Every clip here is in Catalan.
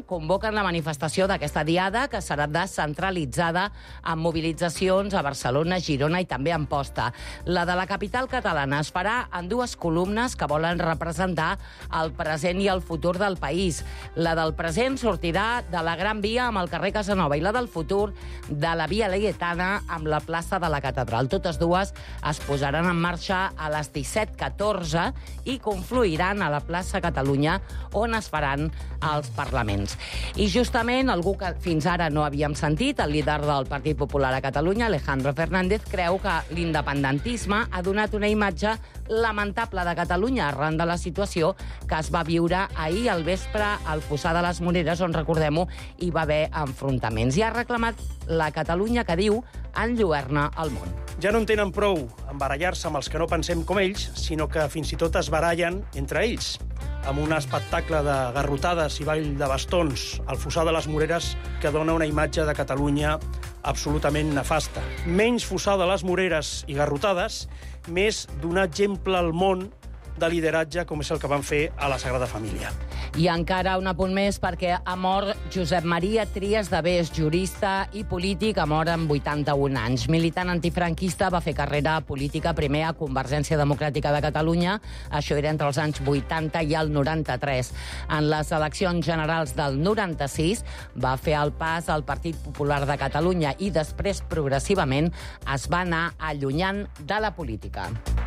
Podem convoquen la manifestació d'aquesta diada, que serà descentralitzada amb mobilitzacions a Barcelona, Girona i també a Amposta. La de la capital catalana es farà en dues columnes que volen representar el present i el futur del país. La del present sortirà de la Gran Via amb el carrer Casanova i la del futur de la Via Laietana amb la plaça de la Catedral. Totes dues es posaran en marxa a les 17:14 i confluiran a la plaça Catalunya, on es faran els parlaments. I justament algú que fins ara no havíem sentit, el líder del Partit Popular a Catalunya, Alejandro Fernández, creu que l'independentisme ha donat una imatge lamentable de Catalunya arran de la situació que es va viure ahir al vespre al Fossar de les Moreres, on, recordem-ho, hi va haver enfrontaments. I ha reclamat la Catalunya que diu enlluerna el món. Ja no en tenen prou en barallar-se amb els que no pensem com ells, sinó que fins i tot es barallen entre ells. Amb un espectacle de garrotades i ball de bastons al Fossar de les Moreres que dona una imatge de Catalunya absolutament nefasta. Menys Fossar de les Moreres i garrotades, més donar exemple al món de lideratge com és el que van fer a la Sagrada Família. I encara un apunt més, perquè ha mort Josep Maria Trias de Bes, jurista i polític, ha mort amb 81 anys. Militant antifranquista, va fer carrera política primer a Convergència Democràtica de Catalunya, això era entre els anys 80 i el 93. En les eleccions generals del 96 va fer el pas al Partit Popular de Catalunya i després, progressivament, es va anar allunyant de la política.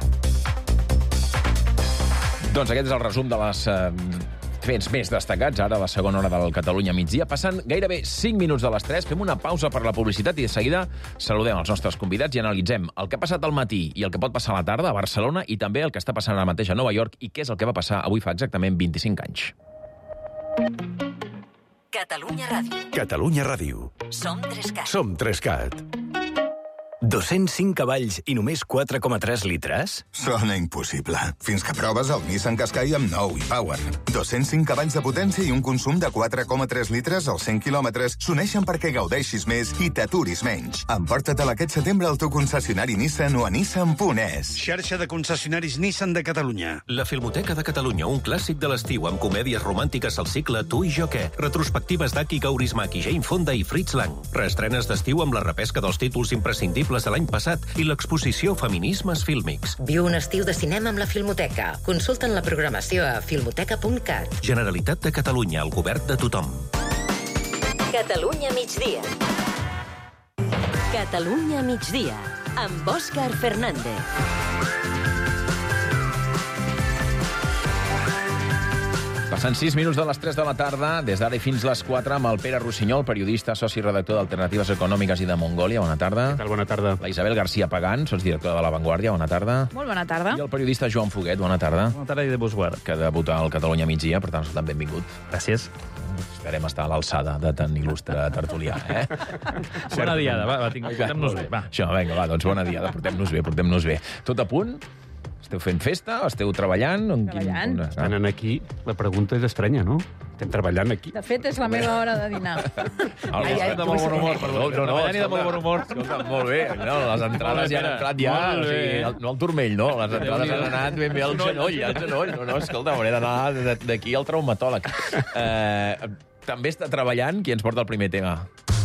Doncs aquest és el resum de les fets més destacats, ara a la segona hora del Catalunya migdia. Passant gairebé 5 minuts de les 3, fem una pausa per la publicitat i de seguida saludem els nostres convidats i analitzem el que ha passat al matí i el que pot passar a la tarda a Barcelona i també el que està passant ara mateix a Nova York i què és el que va passar avui fa exactament 25 anys. Catalunya Ràdio. Catalunya Ràdio. Som 3CAT. Som 3CAT. 205 cavalls i només 4,3 litres? Sona impossible. Fins que proves el Nissan Qashqai amb nou e-Power. 205 cavalls de potència i un consum de 4,3 litres als 100 quilòmetres s'uneixen perquè gaudeixis més i t'aturis menys. Emporta-te'l aquest setembre al teu concessionari Nissan o a nissan.es. Xarxa de concessionaris Nissan de Catalunya. La Filmoteca de Catalunya, un clàssic de l'estiu amb comèdies romàntiques al cicle Tu i jo què? Retrospectives d'Aki Kaurismäki, Jane Fonda i Fritz Lang. Reestrenes d'estiu amb la repesca dels títols imprescindibles de l'any passat i l'exposició Feminismes Fílmics. Viu un estiu de cinema amb la Filmoteca. Consulta'n la programació a filmoteca.cat. Generalitat de Catalunya, el govern de tothom. Catalunya migdia. Catalunya migdia, amb Òscar Fernández. Passant 6 minuts de les 3 de la tarda, des d'ara i fins les 4, amb el Pere Rossinyol, periodista, soci redactor d'Alternatives Econòmiques i de Mongòlia. Bona tarda. Què tal? Bona tarda. La Isabel García Pagán, sotsdirectora de La Vanguardia. Bona tarda. Molt bona tarda. I el periodista Joan Foguet. Bona tarda. Bona tarda i de Bosguard. Que debuta al Catalunya migdia, per tant, escoltant, benvingut. Gràcies. Esperem estar a l'alçada de tan il·lustre tertulià, eh? Bona diada, va, portem-nos bé, va. Això, vinga, va, doncs bona diada, portem-nos bé. Tot a punt? Esteu fent festa? Esteu treballant? Treballant. Estan aquí, la pregunta és estranya, no? Estem treballant aquí. De fet, és la meva hora de dinar. De molt bon humor, perdó. Treballant i de molt bon humor. Escolta, molt bé. No, les entrades ja han entrat ja. O sigui, no al turmell, no. Les entrades han anat ben bé al genoll. No, escolta, hauré d'anar d'aquí al traumatòleg. També està treballant qui ens porta el primer tema.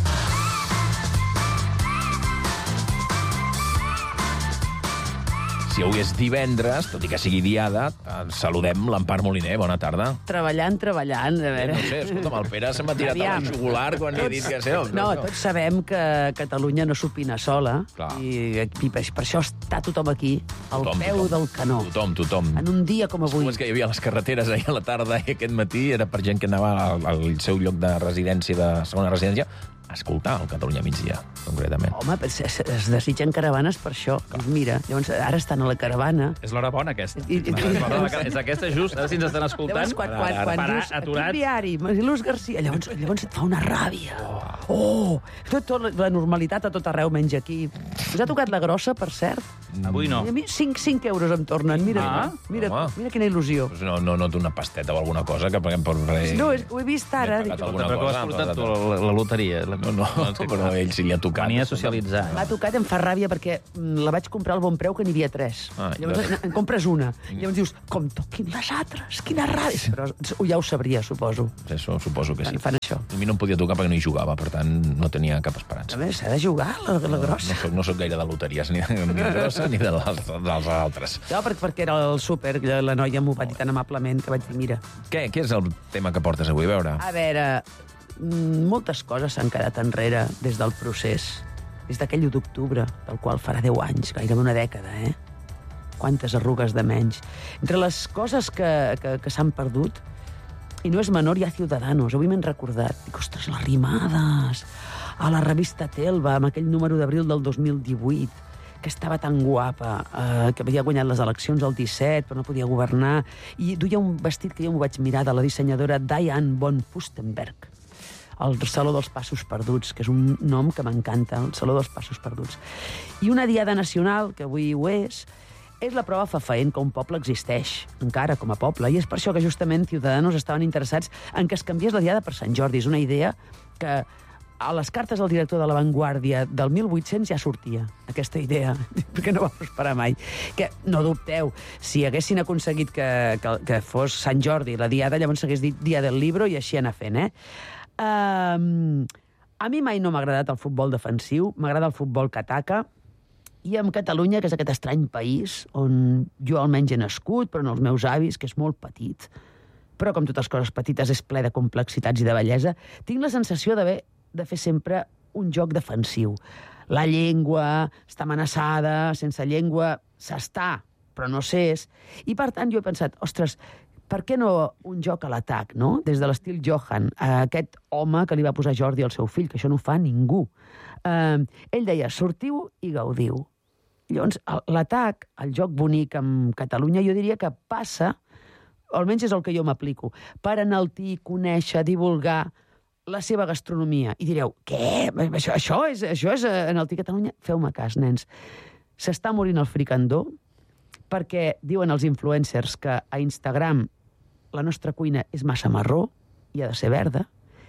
Si avui és divendres, tot i que sigui diada, saludem l'Empar Moliner. Bona tarda. Treballant, a veure. No sé, escolta'm, el Pere se m'ha tirat a la jugular quan li he dit que sé. No, tots sabem que Catalunya no s'opina sola. Clar. I per això està tothom aquí, al peu del canó. Tothom. En un dia com avui. Com és que hi havia les carreteres ahir a la tarda i aquest matí era per gent que anava al seu lloc de residència, de segona residència, a escoltar el Catalunya migdia, concretament. Home, es desitgen caravanes per això. Mira, llavors ara estan a la caravana. És l'hora bona, aquesta. És aquesta just, a veure si ens estan escoltant. Llavors, quan dius, aturat. Diari, Mariluz García, llavors et fa una ràbia. Tota la normalitat a tot arreu, menys aquí. Us ha tocat la grossa, per cert? Avui no. I a mi 5 euros em tornen, mira quina il·lusió. No té una pasteta o alguna cosa que paguem per res. No, ho he vist ara. Però que ho has portat tu, la loteria, la però ell sí li ha tocat. Venia a socialitzar. M'ha tocat i em fa ràbia perquè la vaig comprar al Bon Preu, que n'hi havia 3. Llavors en compres una. Llavors dius, com toquin les altres, quina ràbia. Però ja ho sabria, suposo. Això suposo que sí. Fan això. A mi no em podia tocar perquè no hi jugava, per tant, no tenia cap esperança. A més, s'ha de jugar, la grossa. No soc gaire de loteries, ni de grossa ni dels altres. No, perquè era el súper, la noia m'ho va dir tan amablement que vaig dir, mira... Què és el tema que portes avui? A veure. A veure, moltes coses s'han quedat enrere des del procés. Des d'aquell 1 d'octubre, del qual farà 10 anys, gairebé una dècada, Quantes arrugues de menys. Entre les coses que s'han perdut, i no és menor, hi ha Ciudadanos. Avui m'han recordat. Dic, ostres, les Rimades, a la revista Telva, amb aquell número d'abril del 2018, que estava tan guapa, que havia guanyat les eleccions el 17, però no podia governar, i duia un vestit que jo m'ho vaig mirar, de la dissenyadora Diane von Furstenberg. El Saló dels Passos Perduts, que és un nom que m'encanta, el Saló dels Passos Perduts. I una diada nacional, que avui ho és la prova fefaent que un poble existeix, encara com a poble, i és per això que justament Ciudadanos estaven interessats en que es canviés la diada per Sant Jordi. És una idea que a les cartes del director de La Vanguardia del 1800 ja sortia, aquesta idea, perquè no va prosperar mai. Que, no dubteu, si haguessin aconseguit que fos Sant Jordi la diada, llavors s'hagués dit Dia del Libro i així anar fent, A mi mai no m'ha agradat el futbol defensiu, m'agrada el futbol que ataca, i amb Catalunya, que és aquest estrany país on jo almenys he nascut, però no els meus avis, que és molt petit, però com totes coses petites és ple de complexitats i de bellesa, tinc la sensació de fer sempre un joc defensiu. La llengua està amenaçada, sense llengua s'està, però no s'és. I per tant jo he pensat, ostres, per què no un joc a l'atac, no? Des de l'estil Johan, aquest home que li va posar Jordi al seu fill, que això no ho fa ningú. Ell deia, sortiu i gaudiu. Llavors, l'atac, el joc bonic amb Catalunya, jo diria que passa, almenys és el que jo m'aplico, per enaltir, conèixer, divulgar la seva gastronomia. I direu, què? Això és enaltir Catalunya? Feu-me cas, nens. S'està morint el fricandó perquè diuen els influencers que a Instagram la nostra cuina és massa marró i ha de ser verda.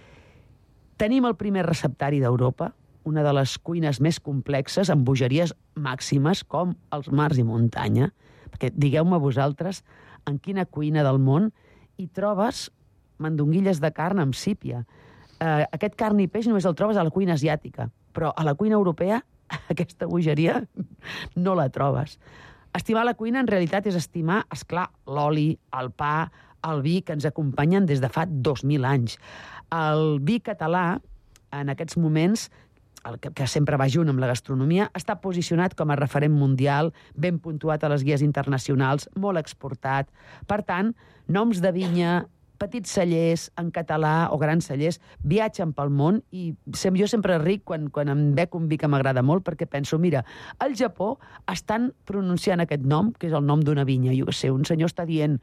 Tenim el primer receptari d'Europa, una de les cuines més complexes, amb bogeries màximes, com els mars i muntanya. Perquè digueu-me vosaltres en quina cuina del món hi trobes mandonguilles de carn amb sípia. Aquest carn i peix només el trobes a la cuina asiàtica, però a la cuina europea aquesta bogeria no la trobes. Estimar la cuina en realitat és estimar, esclar, l'oli, el pa, el vi que ens acompanyen des de fa 2.000 anys. El vi català, en aquests moments, el que sempre va junt amb la gastronomia, està posicionat com a referent mundial, ben puntuat a les guies internacionals, molt exportat. Per tant, noms de vinya, petits cellers en català o grans cellers viatgen pel món i jo sempre ric quan em bec un vi que m'agrada molt perquè penso, mira, al Japó estan pronunciant aquest nom, que és el nom d'una vinya. Jo què sé, un senyor està dient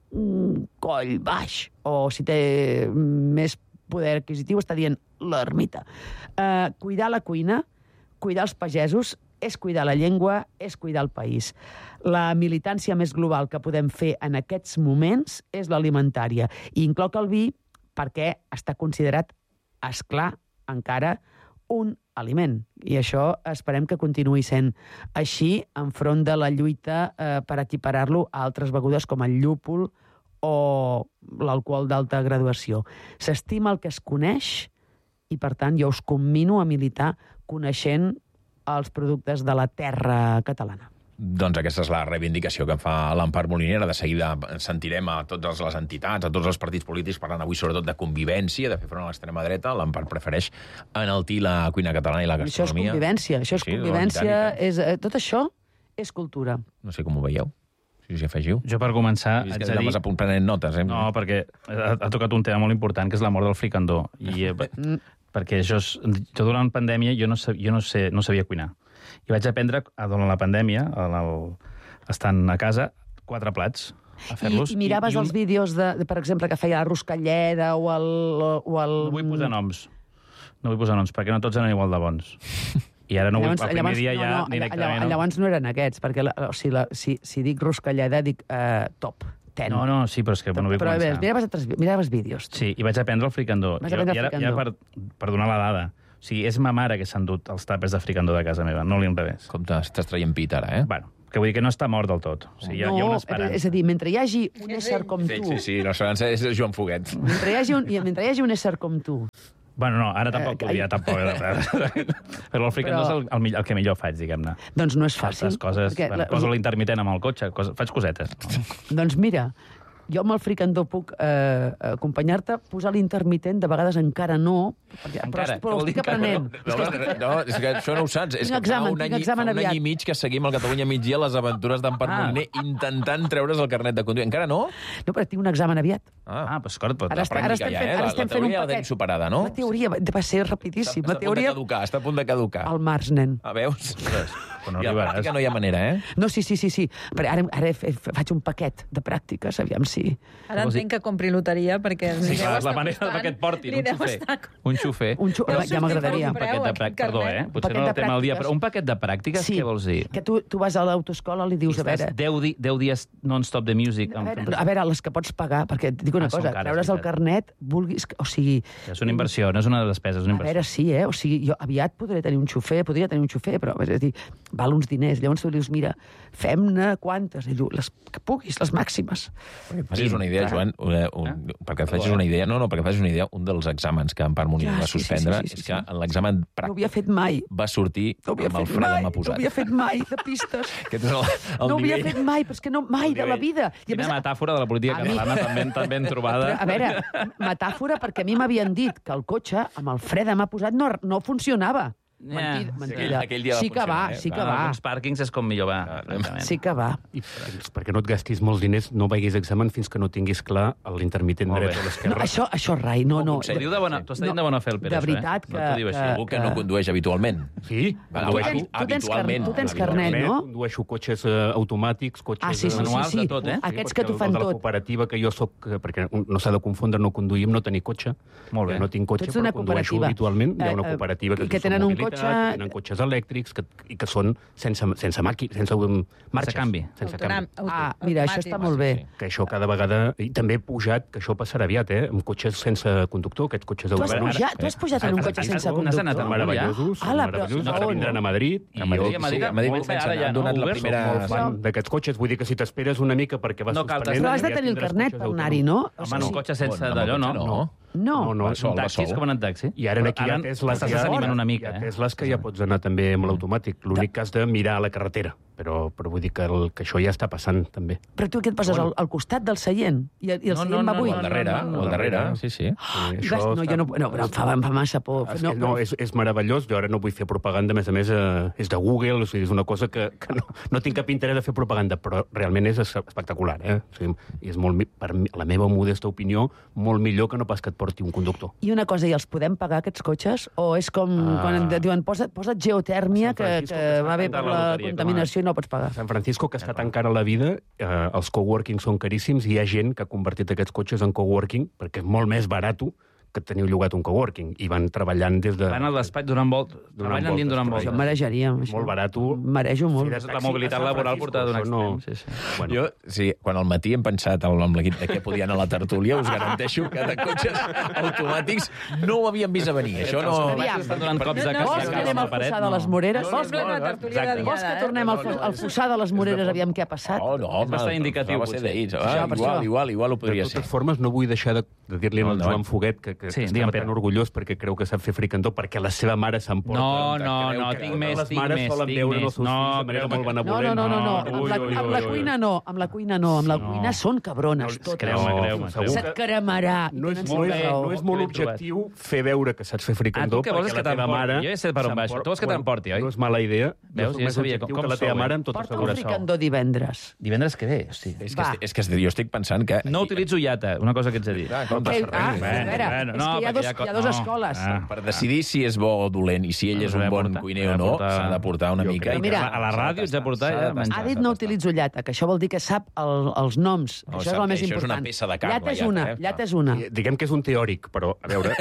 coll baix, o si té més poder adquisitiu està dient l'ermita. Cuidar la cuina, cuidar els pagesos, és cuidar la llengua, és cuidar el país. La militància més global que podem fer en aquests moments és l'alimentària. I incloc el vi perquè està considerat, esclar, encara un aliment. I això esperem que continuï sent així enfront de la lluita per equiparar-lo a altres begudes com el llúpol o l'alcohol d'alta graduació. S'estima el que es coneix i, per tant, jo us commino a militar coneixent els productes de la terra catalana. Doncs aquesta és la reivindicació que en fa l'Empar Molinera. De seguida sentirem a totes les entitats, a tots els partits polítics parlant avui sobretot de convivència, de fer front a l'extrema dreta. L'Empar prefereix enaltir la cuina catalana i la gastronomia. Això és convivència. Tot això és cultura. No sé com ho veieu. Si us hi afegiu. Jo, per començar, haig de dir... prenent notes, No, perquè ha tocat un tema molt important, que és la mort del fricandó. Perquè jo durant la pandèmia jo no sabia cuinar. I vaig aprendre, durant la pandèmia, estant a casa, 4 plats a fer-los. I miraves els vídeos, per exemple, que feia la Ruscalleda o el... No vull posar noms. No vull posar noms, perquè no tots eren igual de bons. I ara no vull, el primer dia ja directament... Llavors no eren aquests, perquè si dic Ruscalleda, dic top. No, sí, però és que no vull començar. Però miraves vídeos. Sí, i vaig aprendre el fricandó. I ara, per donar la dada, O sigui, és ma mare que s'ha endut els tàpers de fricandó de casa meva, no l'inrevés. Com t'estàs traient pit ara, eh? Bueno, que vull dir que no està mort del tot. O sigui, hi ha una esperança. És a dir, mentre hi hagi un ésser com tu... Sí, l'esperança és Joan Foguet. Mentre hi hagi un ésser com tu... Bueno, no, ara tampoc podria, tampoc. Però el fricandó és el que millor faig, diguem-ne. Doncs no és fàcil. Altres coses, poso l'intermitent amb el cotxe, faig cosetes. Doncs mira, jo amb el fricandó puc acompanyar-te, posar l'intermitent, de vegades encara no, però ho estic aprenent. No, és que això no ho saps. És que fa un any i mig que seguim al Catalunya Migdia les aventures d'Empar Moliner intentant treure's el carnet de conduir. Encara no? No, però tinc un examen aviat. Però escolta, ara estem fent un paquet. La teoria superada, no? La teoria va ser rapidíssim. Està a punt de caducar. Al març, nen. Veus? No I a la pràctica no hi ha manera, eh? No, sí. Però ara faig un paquet de pràctiques, aviam si... Ara entenc que compri loteria, perquè... Sí, clar, és la manera que et portin, un xufer. Ja m'agradaria. Un paquet de pràctiques, perdó, potser no el tema al dia, però un paquet de pràctiques, què vols dir? Que tu vas a l'autoescola i li dius, a veure... 10 dies non-stop de music. A veure, les que pots pagar, perquè et dic una cosa, treure's el carnet, vulguis... O sigui... És una inversió, no és una despesa, és una inversió. A veure, sí, o sigui, jo aviat podria tenir un xofer, però, és a dir, val uns diners. Llavors tu dius, mira, fem-ne quantes? I diu, les que puguis, les màximes. Facis una idea, Joan, perquè et facis una idea, perquè facis una idea, un dels exàmens que Empar Moliner va suspendre és que en l'examen pràctic no havia fet mai. Va sortir amb el fre de mà posat. No havia fet mai, de pistes. No havia fet mai, però és que no, mai de la vida. Quina metàfora de la política catalana tan ben trobada. A veure, metàfora perquè a mi m'havien dit que el cotxe amb el fre de mà posat no funcionava. Mentida. Sí que va. En alguns pàrquings és com millor va. Sí que va. I perquè no et gastis molts diners, no vegis examen fins que no tinguis clar l'intermitent dret o l'esquerra. Això rai, no. Tu estàs dient de bona fe, el Pere. De veritat que... Algú que no condueix habitualment. Sí. Tu tens carnet, no? Condueixo cotxes automàtics, cotxes manuals, de tot, eh? Aquests que t'ho fan tot. La cooperativa que jo soc, perquè no s'ha de confondre no conduir amb no tenir cotxe. Molt bé. No tinc cotxe, però condueixo habitualment. Hi ha una cooperativa que tenen un cotxe... tenen cotxes elèctrics i que són sense marxes. Sense canvi. Mira, això està molt bé. Que això cada vegada... I també he pujat, que això passarà aviat, amb cotxes sense conductor, aquests cotxes europeus. Tu has pujat en un cotxe sense conductor? Meravellosos, que vindran a Madrid. A Madrid han donat la primera... d'aquests cotxes, vull dir que si t'esperes una mica perquè vas suspenent... Però has de tenir el carnet per anar-hi, no? Home, en un cotxe sense d'allò, no. No. Un taxi és com en taxi. I ara aquí hi ha Tesles, hi ha Tesles que ja pots anar també amb l'automàtic. L'únic que has de mirar a la carretera. Però vull dir que això ja està passant, també. Però tu què et poses, al costat del seient? I el seient va buit? Al darrere, sí. No, però em fa massa por. No, és meravellós. Jo ara no vull fer propaganda, a més, és de Google, és una cosa que no tinc cap interès de fer propaganda, però realment és espectacular, eh? O sigui, és molt, per la meva modesta opinió, molt millor que no pas que et porti un conductor. I una cosa, i els podem pagar, aquests cotxes? O és com quan et diuen, posa't geotèrmia, que va bé per la contaminació i no pots pagar? San Francisco, que està tan cara la vida, els coworking són caríssims, i hi ha gent que ha convertit aquests cotxes en coworking, perquè és molt més barat que teniu llogat un coworking, i van treballant des de... Van al despatx donant voltes. Treballen dins donant voltes. Això marejaria. Molt barat. Marejo molt. La mobilitat laboral portada d'un extrem. Jo, quan al matí hem pensat amb l'equip de què podien anar a la tertúlia, us garanteixo que de cotxes automàtics no ho havíem vist a venir. Això no... Estan donant cops de Vols que anem al Fossar de les Moreres? Vols que tornem al Fossar de les Moreres, aviam què ha passat? No, és bastant indicatiu. Igual ho podria ser. De totes formes, no vull deixar de dir-li al Joan Foguet que estava tan orgullós perquè creu que sap fer fricandó, perquè la seva mare s'emporta. No, tinc més. Les mares solen veure els seus fills de manera molt benevolent. No. Amb la cuina no. Amb la cuina són cabrones, totes. Creu-me. Se't cremarà. No és molt objectiu fer veure que saps fer fricandó, perquè la teva mare... Jo he set per on baix. Tu vols que t'emporti, oi? No és mala idea. Veus? Jo sabia com la teva mare amb tota Porta seguretat. un fricandó divendres. Divendres que ve, hosti. És que jo estic pensant que... No utilitzo Iata, una cosa que ets a dir. A veure, és que hi ha dues escoles. Per decidir si és bo o dolent i si ell és un bon cuiner o no, s'ha de portar una mica. A la ràdio ets de portar... Ha dit no utilitzo llata, que això vol dir que sap els noms. Això és el més important. Això és una peça de carn. Llata és una. Diguem que és un teòric, però a veure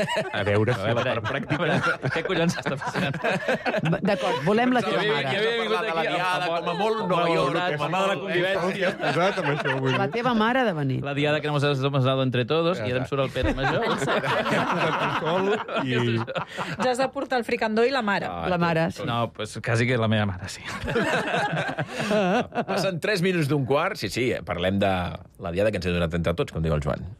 per pràctica... Què collons està passant? D'acord, volem la teva mare. Ja havia vingut aquí a Diada, com a molt Nova York, com a mà de la convivència. La teva mare ha de venir. La Diada que hemos dado entre todos, i ara em surt el Pere Major. Ja has posat alcohol i... Ja has de portar el fricandó i la mare. La mare, sí. No, pues quasi que la meva mare, sí. Passen 3 minuts d'un quart. Sí, parlem de la diada que ens ha donat entre tots, com diu el Joan.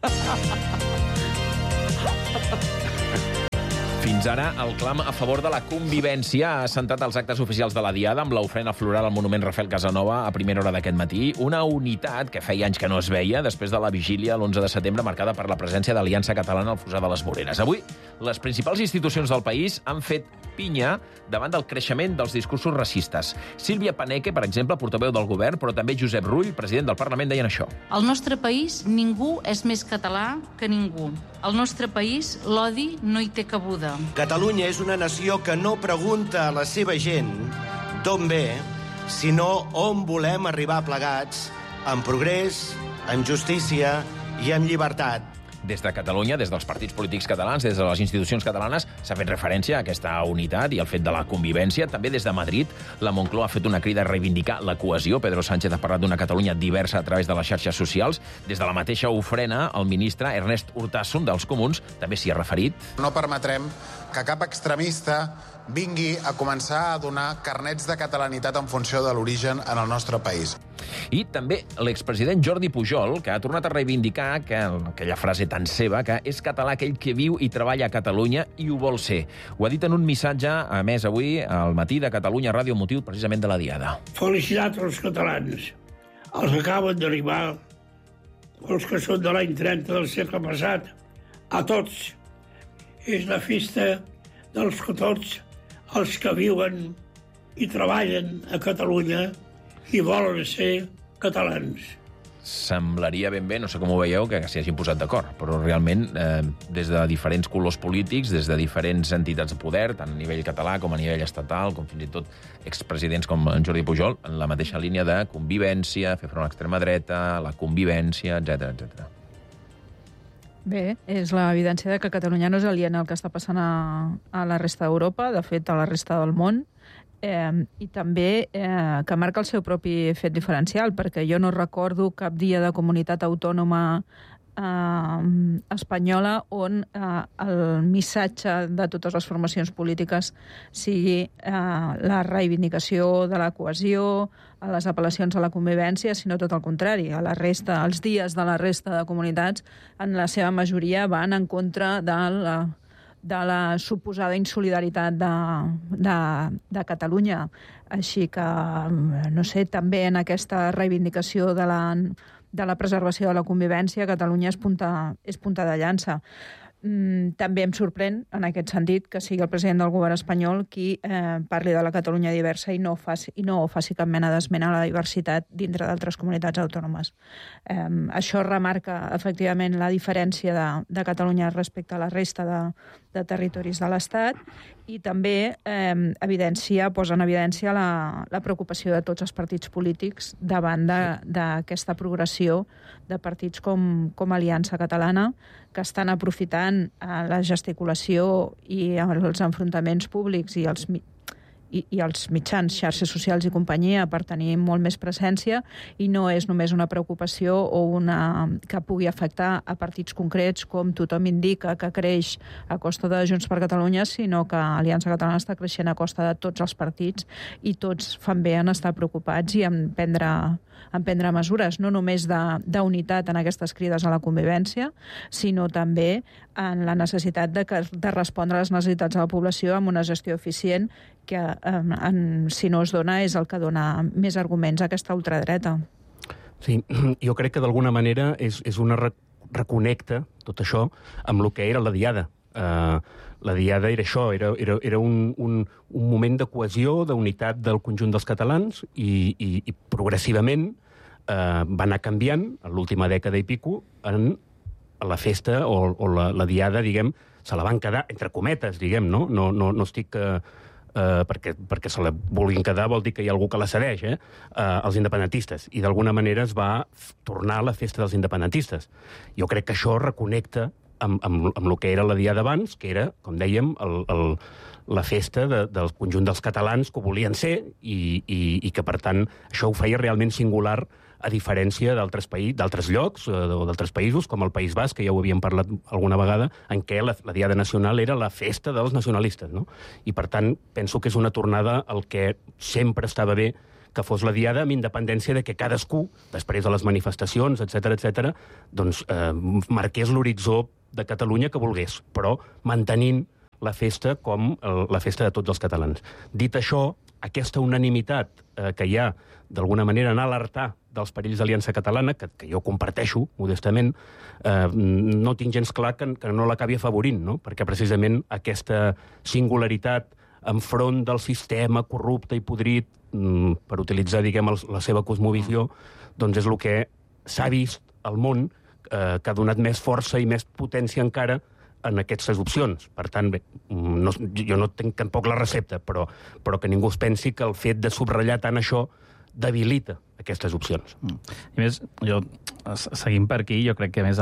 Fins ara, el clam a favor de la convivència ha centrat els actes oficials de la Diada amb l'ofrena floral al monument Rafael Casanova a primera hora d'aquest matí. Una unitat que feia anys que no es veia després de la vigília l'11 de setembre marcada per la presència d'Aliança Catalana al Fossar de les Moreres. Avui, les principals institucions del país han fet pinya davant del creixement dels discursos racistes. Sílvia Paneque, per exemple, portaveu del govern, però també Josep Rull, president del Parlament, deien això. Al nostre país ningú és més català que ningú. Al nostre país l'odi no hi té cabuda. Catalunya és una nació que no pregunta a la seva gent d'on ve, sinó on volem arribar plegats, amb progrés, amb justícia i amb llibertat. Des de Catalunya, des dels partits polítics catalans, des de les institucions catalanes, s'ha fet referència a aquesta unitat i al fet de la convivència. També des de Madrid, la Moncloa ha fet una crida a reivindicar la cohesió. Pedro Sánchez ha parlat d'una Catalunya diversa a través de les xarxes socials. Des de la mateixa ofrena, el ministre Ernest Urtasun, dels Comuns, també s'hi ha referit. No permetrem que cap extremista vingui a començar a donar carnets de catalanitat en funció de l'origen en el nostre país. I també l'expresident Jordi Pujol, que ha tornat a reivindicar aquella frase tan seva, que és català aquell que viu i treballa a Catalunya i ho vol ser. Ho ha dit en un missatge, a més, avui, al matí de Catalunya Ràdio, motiu precisament de la Diada. Felicitats als catalans, els que acaben d'arribar, els que són de l'any 30 del segle passat, a tots. És la festa dels que tots els que viuen i treballen a Catalunya i volen ser catalans. Semblaria ben bé, no sé com ho veieu, que s'hi hagin posat d'acord, però realment des de diferents colors polítics, des de diferents entitats de poder, tant a nivell català com a nivell estatal, com fins i tot expresidents com en Jordi Pujol, en la mateixa línia de convivència, fer front a l'extrema dreta, la convivència, etc etc. Bé, és l'evidència de que Catalunya no és aliena al que està passant a la resta d'Europa, de fet, a la resta del món, i també que marca el seu propi fet diferencial, perquè jo no recordo cap dia de comunitat autònoma espanyola on el missatge de totes les formacions polítiques sigui la reivindicació de la cohesió, a les apel·lacions a la convivència, sinó tot el contrari. A la resta, els dies de la resta de comunitats, en la seva majoria, van en contra de la suposada insolidaritat de Catalunya. Així que, no sé, també en aquesta reivindicació de la preservació de la convivència, Catalunya és punta de llança. També em sorprèn, en aquest sentit, que sigui el president del govern espanyol qui parli de la Catalunya diversa i no faci cap mena d'esmena a la diversitat dintre d'altres comunitats autònomes. Això remarca, efectivament, la diferència de Catalunya respecte a la resta de territoris de l'Estat i també posa en evidència la preocupació de tots els partits polítics davant d'aquesta progressió de partits com Aliança Catalana, que estan aprofitant la gesticulació i els enfrontaments públics i els mitjans, xarxes socials i companyia per tenir molt més presència, i no és només una preocupació que pugui afectar a partits concrets, com tothom indica que creix a costa de Junts per Catalunya, sinó que Aliança Catalana està creixent a costa de tots els partits i tots fan bé en estar preocupats i en prendre mesures, no només d'unitat en aquestes crides a la convivència, sinó també en la necessitat de respondre a les necessitats de la població amb una gestió eficient que, si no es dona, és el que dona més arguments a aquesta ultradreta. Sí, jo crec que d'alguna manera és una reconnecta tot això amb el que era la Diada. La Diada era això, era un moment de cohesió, d'unitat del conjunt dels catalans i progressivament va anar canviant, en l'última dècada i pico, a la festa o la Diada, diguem, se la van quedar, entre cometes, diguem, no? No estic... perquè se la vulguin quedar vol dir que hi ha algú que la cedeix, els independentistes. I d'alguna manera es va tornar a la festa dels independentistes. Jo crec que això reconnecta amb el que era la Diada d'abans, que era, com dèiem, la festa del conjunt dels catalans que ho volien ser i que, per tant, això ho feia realment singular a diferència d'altres llocs o d'altres països, com el País Basc, que ja ho havíem parlat alguna vegada, en què la Diada Nacional era la festa dels nacionalistes, no? I, per tant, penso que és una tornada al que sempre estava bé que fos la Diada, amb independència de que cadascú, després de les manifestacions, etc., doncs marqués l'horitzó de Catalunya que volgués, però mantenint la festa com la festa de tots els catalans. Dit això, aquesta unanimitat que hi ha, d'alguna manera, en alertar dels perills d'Aliança Catalana, que jo comparteixo, modestament, no tinc gens clar que no l'acabi afavorint, no? Perquè precisament aquesta singularitat enfront del sistema corrupte i podrit, per utilitzar, diguem, la seva cosmovisió, doncs és el que s'ha vist al món, que ha donat més força i més potència encara en aquestes opcions. Per tant, bé, jo no tinc tampoc la recepta, però que ningú es pensi que el fet de subratllar tant això debilita aquestes opcions. I més, seguint per aquí, jo crec que més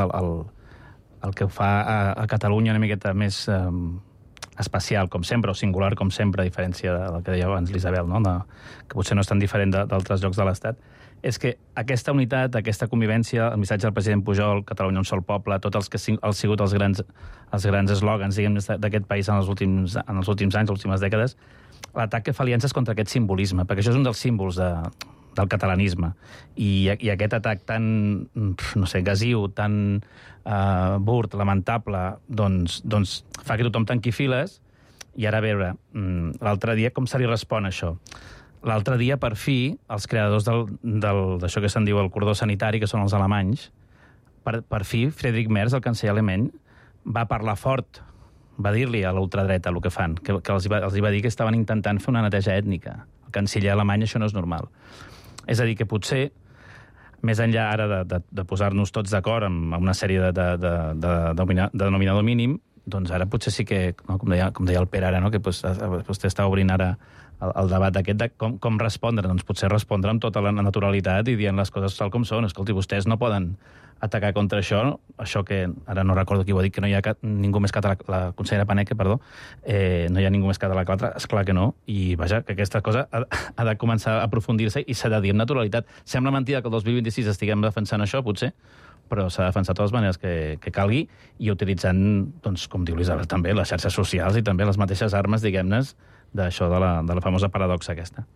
el que ho fa a Catalunya una miqueta més especial, com sempre, o singular, com sempre, a diferència del que deia abans l'Isabel, no? Que potser no és tan diferent d'altres llocs de l'Estat, és que aquesta unitat, aquesta convivència, el missatge del president Pujol, Catalunya un sol poble, tots els que han sigut els grans eslògans, diguem, d'aquest país en els últims anys, les últimes dècades, l'atac que fa aliances contra aquest simbolisme, perquè això és un dels símbols del catalanisme. I aquest atac tan, no sé, gasiu, tan burt, lamentable, doncs fa que tothom tanqui files. I ara, a veure, l'altre dia, com se li respon això? L'altre dia, per fi, els creadors d'això que se'n diu el cordó sanitari, que són els alemanys, per fi, Friedrich Merz, el canceller alemany, va parlar fort, va dir-li a l'ultradreta el que fan, que els va dir que estaven intentant fer una neteja ètnica. El canceller alemany, això no és normal. És a dir, que potser, més enllà ara de posar-nos tots d'acord amb una sèrie de denominador mínim, doncs ara potser sí que, com deia el Pere ara, que vostè està obrint ara el debat aquest de com respondre. Doncs potser respondre amb tota la naturalitat i dient les coses tal com són. Escolti, vostès no poden atacar contra això que ara no recordo qui ho ha dit, que no hi ha ningú més català, la consellera Paneque, perdó, no hi ha ningú més català que l'altre, esclar que no, i vaja, que aquesta cosa ha de començar a aprofundir-se i s'ha de dir amb naturalitat. Sembla mentida que el 2026 estiguem defensant això, potser, però s'ha de defensar de totes maneres que calgui i utilitzant, doncs, com diu l'Isabel també, les xarxes socials i també les mateixes armes, diguem-ne, d'això de la famosa paradoxa aquesta.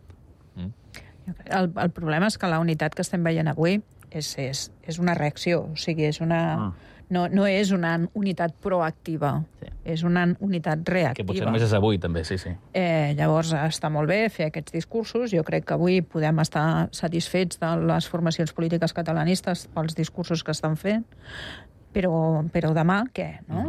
El problema és que la unitat que estem veient avui és una reacció, o sigui, no és una unitat proactiva, és una unitat reactiva. Que potser només és avui, també, sí. Llavors, està molt bé fer aquests discursos. Jo crec que avui podem estar satisfets de les formacions polítiques catalanistes pels discursos que estan fent, però demà què, no?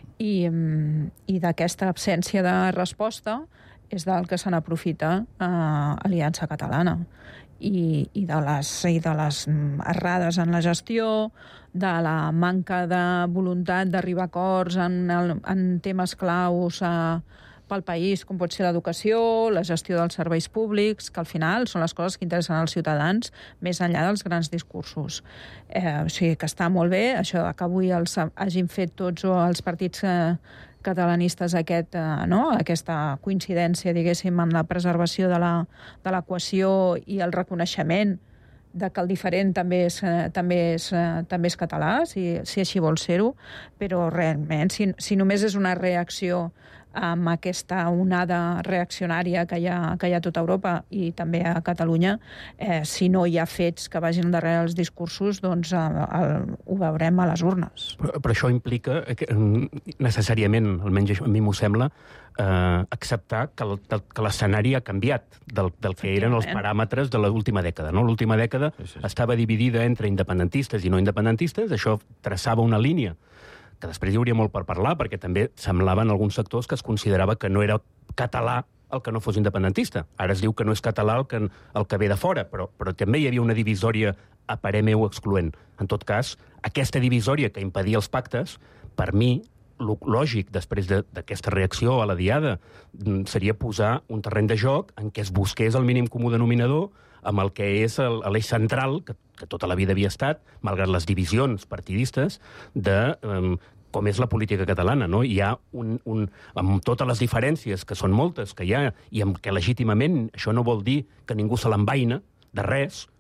I d'aquesta absència de resposta és del que se n'aprofita Aliança Catalana. I de les errades en la gestió, de la manca de voluntat d'arribar a acords en temes claus pel país, com pot ser l'educació, la gestió dels serveis públics, que al final són les coses que interessen als ciutadans, més enllà dels grans discursos. O sigui que està molt bé això que avui els hagin fet tots els partits catalanistes aquesta coincidència, diguéssim, en la preservació de la cohesió i el reconeixement de que el diferent també és català, si així vol ser-ho, però realment, si només és una reacció amb aquesta onada reaccionària que hi ha a tota Europa i també a Catalunya, si no hi ha fets que vagin darrere els discursos, doncs ho veurem a les urnes. Però això implica necessàriament, almenys a mi m'ho sembla, acceptar que l'escenari ha canviat del que eren els paràmetres de l'última dècada. L'última dècada estava dividida entre independentistes i no independentistes, això traçava una línia que després hi hauria molt per parlar, perquè també semblaven alguns sectors que es considerava que no era català el que no fos independentista. Ara es diu que no és català el que ve de fora, però també hi havia una divisòria a parer meu excloent. En tot cas, aquesta divisòria que impedia els pactes, per mi, lògic, després d'aquesta reacció a la Diada, seria posar un terreny de joc en què es busqués el mínim comú denominador amb el que és l'eix central, que tota la vida havia estat, malgrat les divisions partidistes, de com és la política catalana. No? Hi ha amb totes les diferències, que són moltes, que hi ha, i amb què legítimament això no vol dir que ningú se l'envaina de res,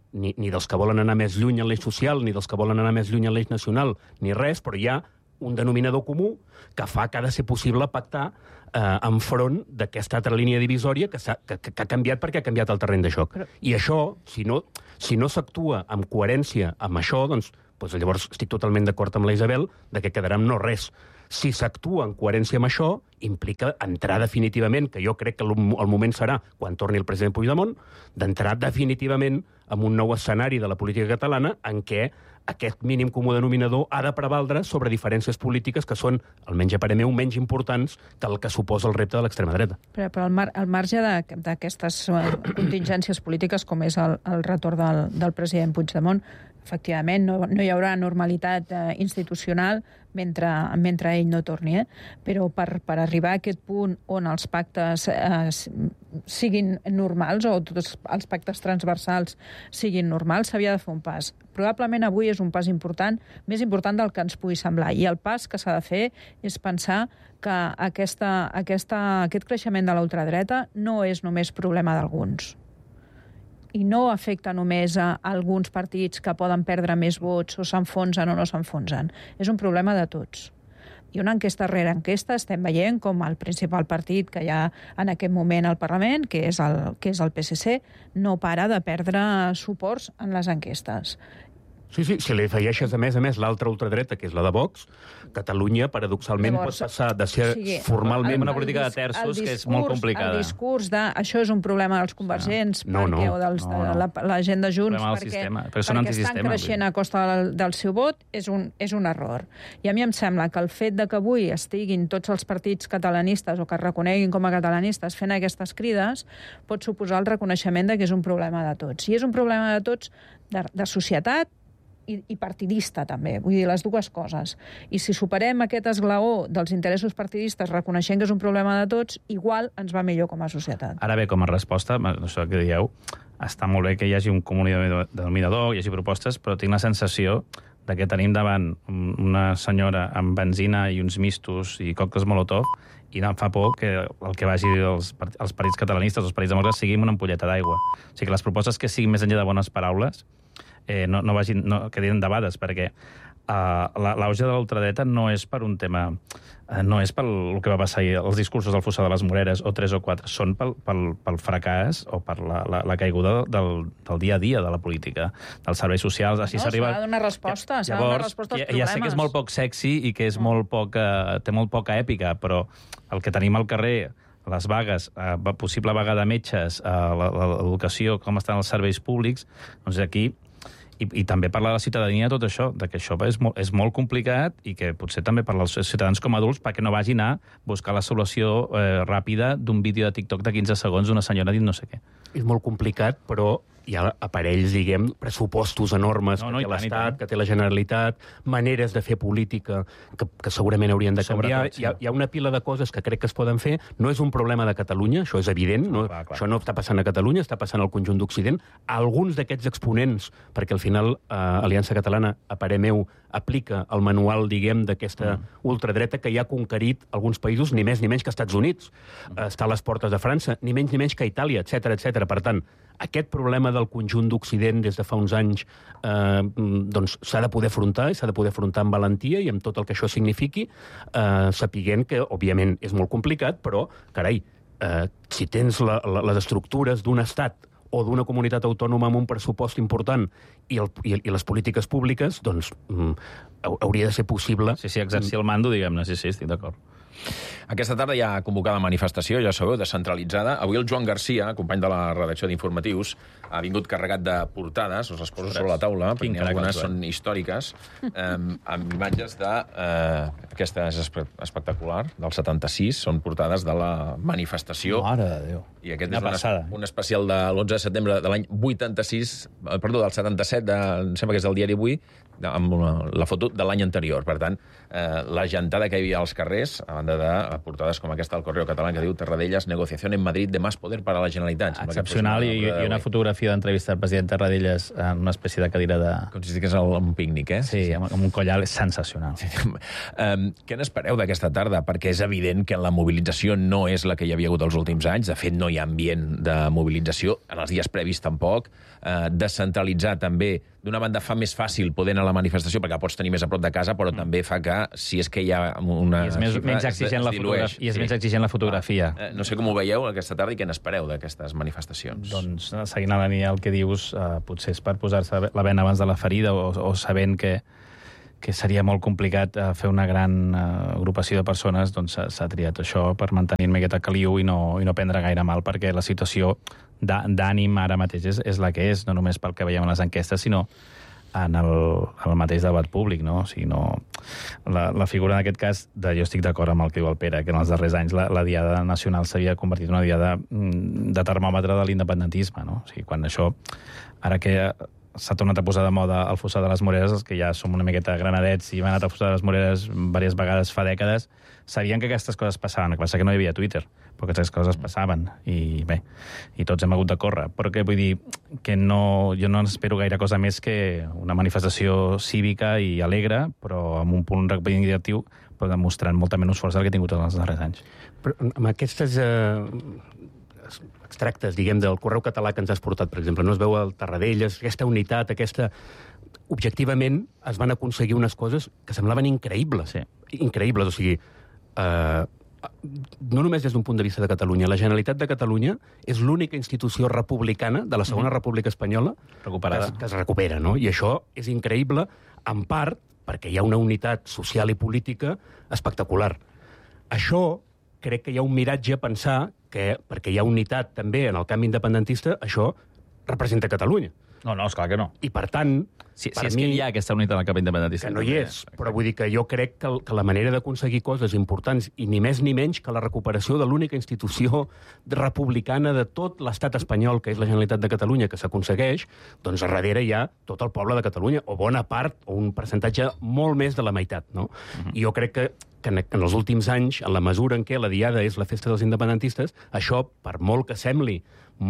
ni dels que volen anar més lluny en l'eix social, ni dels que volen anar més lluny en l'eix nacional, ni res, però hi ha un denominador comú que fa que ha de ser possible pactar enfront d'aquesta altra línia divisòria que ha canviat perquè ha canviat el terreny de joc. I això, si no s'actua amb coherència amb això, doncs llavors estic totalment d'acord amb la Isabel de que quedarà amb no res. Si s'actua en coherència amb això, implica entrar definitivament, que jo crec que el moment serà quan torni el president Puigdemont, d'entrar definitivament en un nou escenari de la política catalana en què aquest mínim comú denominador ha de prevaldre sobre diferències polítiques que són, almenys a parer meu, menys importants que el que suposa el repte de l'extrema dreta. Però al marge d'aquestes contingències polítiques, com és el retorn del president Puigdemont, efectivament, no hi haurà normalitat institucional mentre ell no torni, però per arribar a aquest punt on els pactes siguin normals, o tots els pactes transversals siguin normals, s'havia de fer un pas. Probablement avui és un pas important, més important del que ens pugui semblar, i el pas que s'ha de fer és pensar que aquest creixement de la ultradreta no és només problema d'alguns, i no afecta només a alguns partits que poden perdre més vots o s'enfonsen o no s'enfonsen. És un problema de tots. I una enquesta rere enquesta estem veient com el principal partit que hi ha en aquest moment al Parlament, que és el PSC, no para de perdre suports en les enquestes. Sí, si li afegeixes a més l'altra ultradreta, que és la de Vox, Catalunya, paradoxalment, pot passar de ser formalment una política de terços que és molt complicada. El discurs de això és un problema dels convergents o de la gent de Junts perquè estan creixent a costa del seu vot, és un error. I a mi em sembla que el fet de que avui estiguin tots els partits catalanistes o que es reconeguin com a catalanistes fent aquestes crides pot suposar el reconeixement de que és un problema de tots. I és un problema de tots de societat i partidista, també. Vull dir, les dues coses. I si superem aquest esglaó dels interessos partidistes reconeixent que és un problema de tots, igual ens va millor com a societat. Ara bé, com a resposta, això que dieu, està molt bé que hi hagi un comú denominador, hi hagi propostes, però tinc la sensació de que tenim davant una senyora amb benzina i uns mistos i còctels Molotov, i em fa por que el que vagi els partits catalanistes, els partits demòcrates, sigui una ampolleta d'aigua. O sigui que les propostes que siguin més enllà de bones paraules no quedin endavades, perquè l'auge de l'ultradreta no és per un tema, no és pel que va passar ahir, els discursos del Fossar de les Moreres, o 3 o 4, són pel fracàs o per la caiguda del dia a dia de la política, dels serveis socials. Així s'arriba... S'ha de donar resposta, s'ha de donar resposta als problemes. Ja sé que és molt poc sexy i que és té molt poca èpica, però el que tenim al carrer, les vagues, possible vaga de metges, l'educació, com estan els serveis públics, doncs aquí... I també parlar de la ciutadania de tot això, de que això és molt complicat i que potser també parlar als ciutadans com a adults perquè no vagin a buscar la solució ràpida d'un vídeo de TikTok de 15 segons d'una senyora dient no sé què. És molt complicat, però hi ha aparells, diguem, pressupostos enormes que té l'Estat, que té la Generalitat, maneres de fer política que segurament haurien de canviar. Hi ha una pila de coses que crec que es poden fer. No és un problema de Catalunya, això és evident. Això no està passant a Catalunya, està passant al conjunt d'Occident. Alguns d'aquests exponents, perquè al final Aliança Catalana, a parer meu, aplica el manual, diguem, d'aquesta ultradreta que ja ha conquerit alguns països, ni més ni menys que Estats Units. Està a les portes de França, ni menys ni menys que Itàlia, etc. Per tant, aquest problema del conjunt d'Occident des de fa uns anys doncs s'ha de poder afrontar, i s'ha de poder afrontar amb valentia i amb tot el que això signifiqui, sapiguent que, òbviament, és molt complicat, però, carai, si tens les estructures d'un estat o d'una comunitat autònoma amb un pressupost important i les polítiques públiques, doncs hauria de ser possible... Sí, exercir el mando, diguem-ne, sí, estic d'acord. Aquesta tarda hi ha convocada manifestació, ja sabeu, descentralitzada. Avui el Joan Garcia, company de la redacció d'Informatius, ha vingut carregat de portades, us les poso sobre la taula, perquè algunes són històriques, amb imatges de... Aquesta és espectacular, del 76, són portades de la manifestació. Mare de Déu. I aquest és un especial de l'11 de setembre de l'any 86, perdó, del 77, em sembla que és del diari Avui, amb la foto de l'any anterior. Per tant, la gentada que hi havia als carrers, a banda de portades com aquesta del Correo Català, que diu Tarradellas, negociación en Madrid de más poder para la Generalitat. Excepcional, i una fotografia d'entrevista del president Tarradellas en una espècie de cadira de... Com si estigués un pícnic, eh? Sí, amb un collar sensacional. Què n'espereu d'aquesta tarda? Perquè és evident que la mobilització no és la que hi havia hagut els últims anys. De fet, no hi ha ambient de mobilització. En els dies previs tampoc. Descentralitzar també, d'una banda, fa més fàcil poder anar a la manifestació perquè la pots tenir més a prop de casa, però també fa que, si és que hi ha una... I és menys exigent la fotografia. No sé com ho veieu aquesta tarda i què n'espereu d'aquestes manifestacions. Doncs, seguint a la línia el que dius, potser és per posar-se la bena abans de la ferida o sabent que seria molt complicat fer una gran agrupació de persones, doncs s'ha triat això per mantenir una miqueta caliu i no prendre gaire mal, perquè la situació d'ànim ara mateix és la que és, no només pel que veiem en les enquestes, sinó en el mateix debat públic, no? O sigui, la figura en aquest cas, jo estic d'acord amb el que diu el Pere, que en els darrers anys la Diada Nacional s'havia convertit en una diada de termòmetre de l'independentisme, no? O sigui, quan això, ara que s'ha tornat a posar de moda el fossar de les Moreres, els que ja som una miqueta granadets i hem anat al fossar de les Moreres diverses vegades fa dècades, sabien que aquestes coses passaven. El que passa que no hi havia Twitter, però aquestes coses passaven. I bé, i tots hem hagut de córrer. Però què vull dir? Que jo no espero gaire cosa més que una manifestació cívica i alegre, però amb un punt reivindicatiu, però demostrant molta menys força del que ha tingut en els darrers anys. Però amb aquestes extractes, diguem, del Correu Català que ens has portat, per exemple, no es veu el Tarradellas, aquesta unitat, objectivament es van aconseguir unes coses que semblaven increïbles. Sí. Increïbles, o sigui, no només des d'un punt de vista de Catalunya. La Generalitat de Catalunya és l'única institució republicana de la Segona República Espanyola que es recupera, no? I això és increïble, en part, perquè hi ha una unitat social i política espectacular. Això crec que hi ha un miratge a pensar que, perquè hi ha unitat també en el camp independentista, això representa Catalunya. No, esclar que no. I, per tant, si és que hi ha aquesta unitat en el camp independentista. Que no hi és, però vull dir que jo crec que la manera d'aconseguir coses importants, i ni més ni menys que la recuperació de l'única institució republicana de tot l'estat espanyol, que és la Generalitat de Catalunya, que s'aconsegueix, doncs a darrere hi ha tot el poble de Catalunya, o bona part, o un percentatge molt més de la meitat, no? I jo crec que en els últims anys, en la mesura en què la Diada és la festa dels independentistes, això, per molt que sembli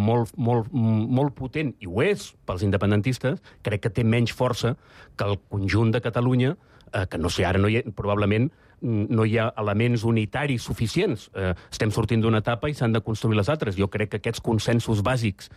molt potent, i ho és pels independentistes, crec que té menys força que el conjunt de Catalunya, que no sé, ara probablement no hi ha elements unitaris suficients. Estem sortint d'una etapa i s'han de construir les altres. Jo crec que aquests consensos bàsics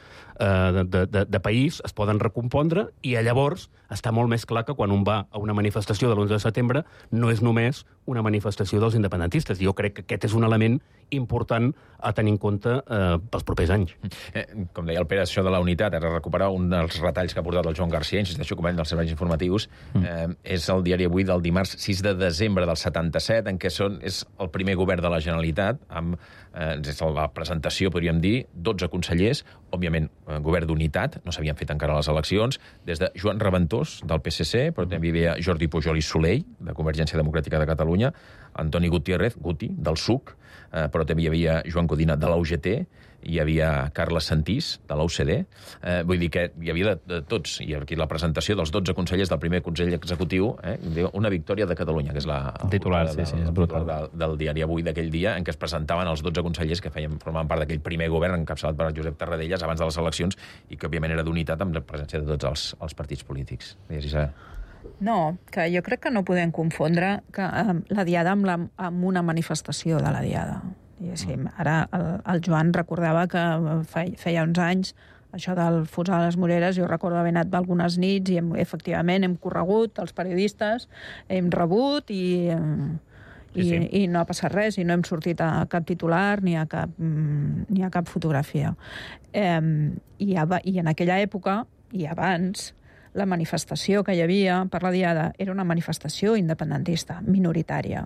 de país es poden recompondre i llavors està molt més clar que quan un va a una manifestació de l'11 de setembre no és només una manifestació dels independentistes. Jo crec que aquest és un element important a tenir en compte pels propers anys. Com deia el Pere, això de la unitat, ara recuperar un dels retalls que ha portat el Joan Garcia, insisteixo, com dels serveis informatius, és el diari Avui del dimarts 6 de desembre del 77, en què és el primer govern de la Generalitat, amb la presentació, podríem dir, 12 consellers, òbviament, govern d'unitat, no s'havien fet encara les eleccions, des de Joan Reventós, del PSC, però també hi havia Jordi Pujol i Soley, de Convergència Democràtica de Catalunya, Antoni Gutiérrez, Guti, del SUC, però també hi havia Joan Codina, de la UGT, hi havia Carles Santís, de la UCD. Vull dir que hi havia de tots. I aquí la presentació dels 12 consellers del primer Consell Executiu, una victòria de Catalunya, que és el titular, és brutal, del diari Avui d'aquell dia, en què es presentaven els 12 consellers que formaven part d'aquell primer govern encapçalat per Josep Tarradellas abans de les eleccions i que, òbviament, era d'unitat amb la presència de tots els partits polítics. No, que jo crec que no podem confondre la Diada amb una manifestació de la Diada. Ara el Joan recordava que feia uns anys això del fosar de les Moreres, jo recordo haver anat algunes nits i efectivament hem corregut, els periodistes, hem rebut i no ha passat res, i no hem sortit a cap titular ni a cap fotografia. I en aquella època, i abans, la manifestació que hi havia per la Diada era una manifestació independentista, minoritària.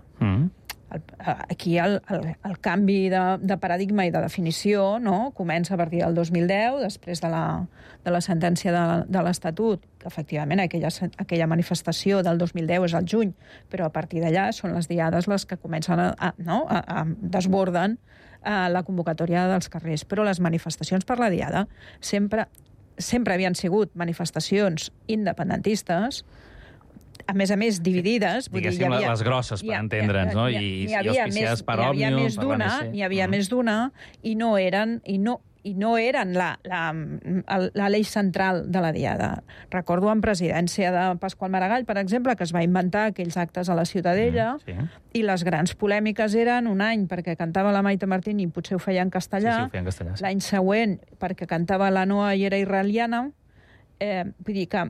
Aquí el canvi de paradigma i de definició comença a partir del 2010, després de la sentència de l'Estatut, que efectivament aquella manifestació del 2010 és al juny, però a partir d'allà són les diades les que comencen desborden la convocatòria dels carrers. Però les manifestacions per la Diada sempre havien sigut manifestacions independentistes a més, dividides. Diguéssim, les grosses, per entendre'ns, no? I auspiciades per Òmnium, per l'ANC. N'hi havia més d'una, i no eren l'eix central de la Diada. Recordo en presidència de Pasqual Maragall, per exemple, que es va inventar aquells actes a la Ciutadella, i les grans polèmiques eren un any perquè cantava la Maite Martín i potser ho feia en castellà, l'any següent perquè cantava la Noa i era israeliana. Vull dir que